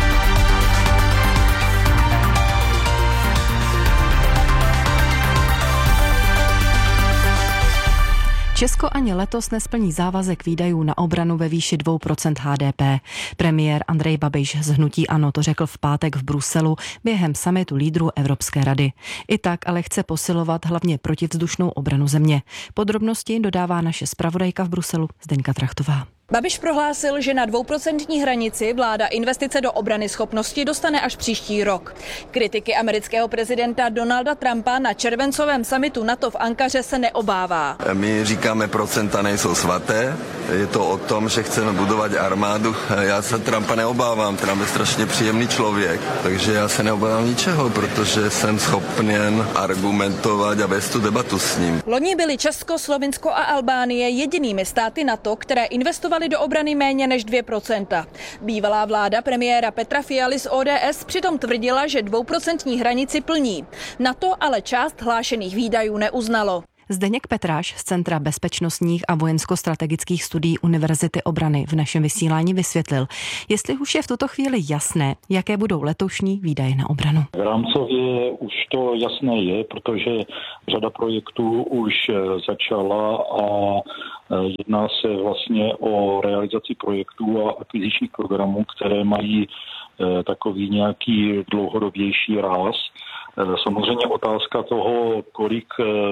Česko ani letos nesplní závazek výdajů na obranu ve výši dvě procenta H D P. Premiér Andrej Babiš z hnutí ANO to řekl v pátek v Bruselu během summitu lídrů Evropské rady. I tak ale chce posilovat hlavně protivzdušnou obranu země. Podrobnosti dodává naše zpravodajka v Bruselu Zdeňka Trachtová. Babiš prohlásil, že na dvouprocentní hranici vláda investice do obrany schopnosti dostane až příští rok. Kritiky amerického prezidenta Donalda Trumpa na červencovém summitu NATO v Ankaře se neobává. My říkáme, procenta nejsou svaté, je to o tom, že chceme budovat armádu. Já se Trumpa neobávám, Trump je strašně příjemný člověk, takže já se neobávám ničeho, protože jsem schopen argumentovat a vést tu debatu s ním. Loni byly Česko, Slovinsko a Albánie jedinými státy NATO, které investovaly do obrany méně než dvě procenta. Bývalá vláda premiéra Petra Fialy z O D S přitom tvrdila, že dvouprocentní hranici plní. NATO ale část hlášených výdajů neuznalo. Zdeněk Petráš z Centra bezpečnostních a vojensko-strategických studií Univerzity obrany v našem vysílání vysvětlil, jestli už je v tuto chvíli jasné, jaké budou letošní výdaje na obranu. Rámcově už to jasné je, protože řada projektů už začala a jedná se vlastně o realizaci projektů a akvizičních programů, které mají takový nějaký dlouhodobější ráz. Samozřejmě otázka toho, kolik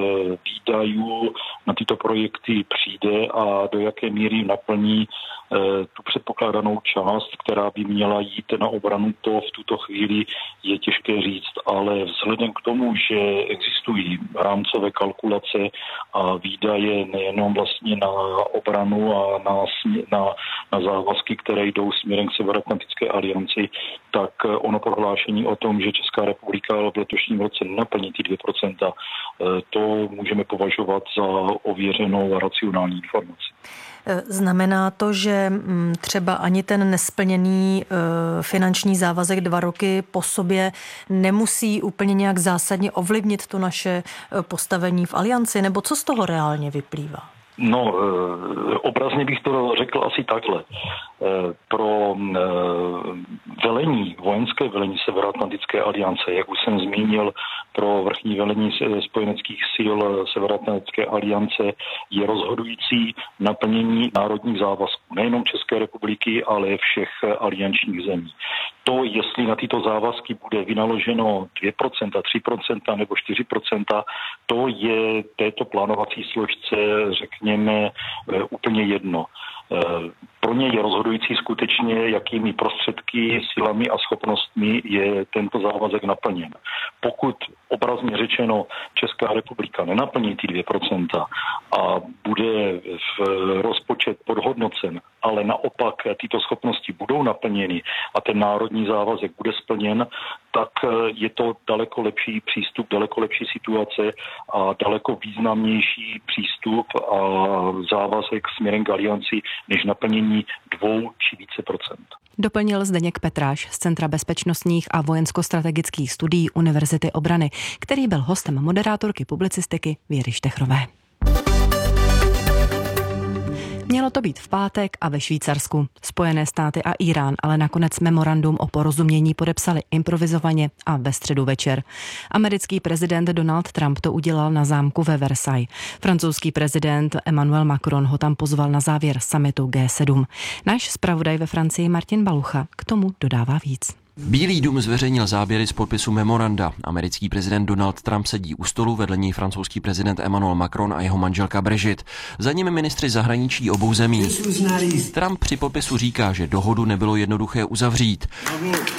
výdajů na tyto projekty přijde a do jaké míry naplní tu předpokládanou část, která by měla jít na obranu, to v tuto chvíli je těžké říct, ale vzhledem k tomu, že existují rámcové kalkulace a výdaje nejenom vlastně na obranu a na, na, na závazky, které jdou směrem k Severoatlantické alianci, tak ono prohlášení o tom, že Česká republika v letošním roce nenaplní ty dvě procenta, to můžeme považovat za ověřenou a racionální informaci. Znamená to, že třeba ani ten nesplněný finanční závazek dva roky po sobě nemusí úplně nějak zásadně ovlivnit to naše postavení v alianci, nebo co z toho reálně vyplývá? No, obrazně bych to řekl asi takhle. Pro velení, vojenské velení Severoatlantické aliance, jak už jsem zmínil, pro vrchní velení spojeneckých sil Severoatlantické aliance je rozhodující naplnění národních závazků, nejenom České republiky, ale všech aliančních zemí. To, jestli na tyto závazky bude vynaloženo dvě procenta, tři procenta nebo čtyři procenta, to je této plánovací složce, řekněme, úplně jedno. Pro ně je rozhodující skutečně, jakými prostředky, silami a schopnostmi je tento závazek naplněn. Pokud obrazně řečeno Česká republika nenaplní ty dvě procenta a bude v rozpočet podhodnocen, ale naopak tyto schopnosti budou naplněny a ten národní závazek bude splněn, tak je to daleko lepší přístup, daleko lepší situace a daleko významnější přístup a závazek směrem k alianci, než naplnění dvou či více procent. Doplnil Zdeněk Petráš z Centra bezpečnostních a vojensko-strategických studií Univerzity obrany, který byl hostem moderátorky publicistiky Věry Štechrové. Mělo to být v pátek a ve Švýcarsku. Spojené státy a Irán ale nakonec memorandum o porozumění podepsali improvizovaně a ve středu večer. Americký prezident Donald Trump to udělal na zámku ve Versailles. Francouzský prezident Emmanuel Macron ho tam pozval na závěr summitu G sedm. Náš zpravodaj ve Francii Martin Balucha k tomu dodává víc. Bílý dům zveřejnil záběry z podpisu memoranda. Americký prezident Donald Trump sedí u stolu, vedle něj francouzský prezident Emmanuel Macron a jeho manželka Brigitte. Za nimi ministři zahraničí obou zemí. Trump při podpisu říká, že dohodu nebylo jednoduché uzavřít.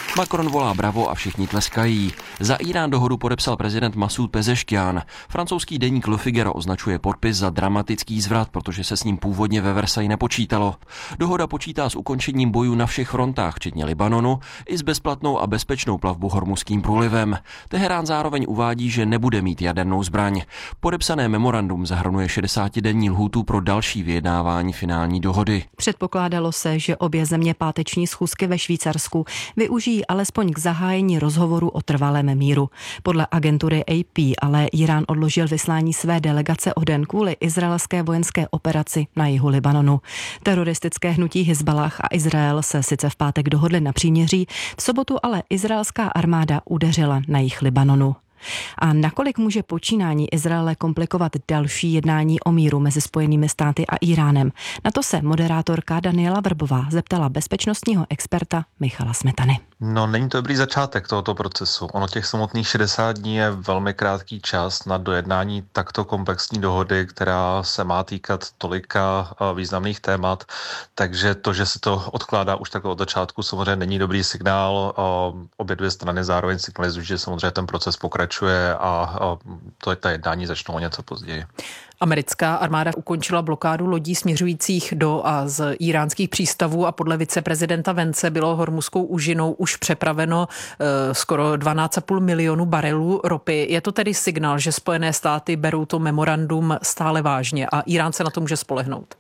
Macron volá bravo a všichni tleskají. Za Irán dohodu podepsal prezident Masud Pezeškian. Francouzský deník Le Figaro označuje podpis za dramatický zvrat, protože se s ním původně ve Versailles nepočítalo. Dohoda počítá s ukončením bojů na všech frontách, včetně Libanonu, i s bezplatnou a bezpečnou plavbou Hormuzským průlivem. Teherán zároveň uvádí, že nebude mít jadernou zbraň. Podepsané memorandum zahrnuje šedesátidenní lhůtu pro další vyjednávání finální dohody. Předpokládalo se, že obě země páteční schůzky ve Švýcarsku využijí alespoň k zahájení rozhovoru o trvalém míru. Podle agentury A P ale Irán odložil vyslání své delegace o den kvůli izraelské vojenské operaci na jihu Libanonu. Teroristické hnutí Hizballah a Izrael se sice v pátek dohodli na příměří, v sobotu ale izraelská armáda udeřila na jih Libanonu. A nakolik může počínání Izraele komplikovat další jednání o míru mezi Spojenými státy a Iránem? Na to se moderátorka Daniela Vrbová zeptala bezpečnostního experta Michala Smetany. No, není to dobrý začátek tohoto procesu. Ono těch samotných šedesát dní je velmi krátký čas na dojednání takto komplexní dohody, která se má týkat tolika významných témat, takže to, že se to odkládá už takhle od začátku, samozřejmě není dobrý signál. Obě dvě strany zároveň signalizují, že samozřejmě ten proces pokračuje a to ta jednání začnou o něco později. Americká armáda ukončila blokádu lodí směřujících do a z íránských přístavů a podle viceprezidenta Vence bylo Hormuzskou úžinou už přepraveno e, skoro dvanáct celá pět milionu barelů ropy. Je to tedy signál, že Spojené státy berou to memorandum stále vážně a Irán se na to může spolehnout?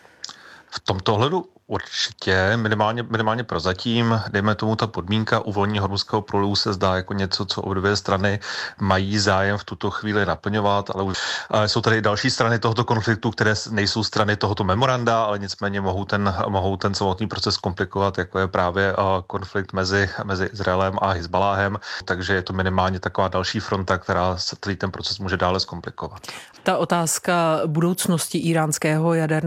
V tomto ohledu určitě, minimálně, minimálně prozatím, dejme tomu ta podmínka uvolnění Hormuzského průlivu se zdá jako něco, co obě dvě strany mají zájem v tuto chvíli naplňovat, ale už ale jsou tady další strany tohoto konfliktu, které nejsou strany tohoto memoranda, ale nicméně mohou ten, mohou ten samotný proces komplikovat, jako je právě konflikt mezi, mezi Izraelem a Hizbaláhem, takže je to minimálně taková další fronta, která celý ten proces může dále zkomplikovat. Ta otázka budoucnosti íránského jaderného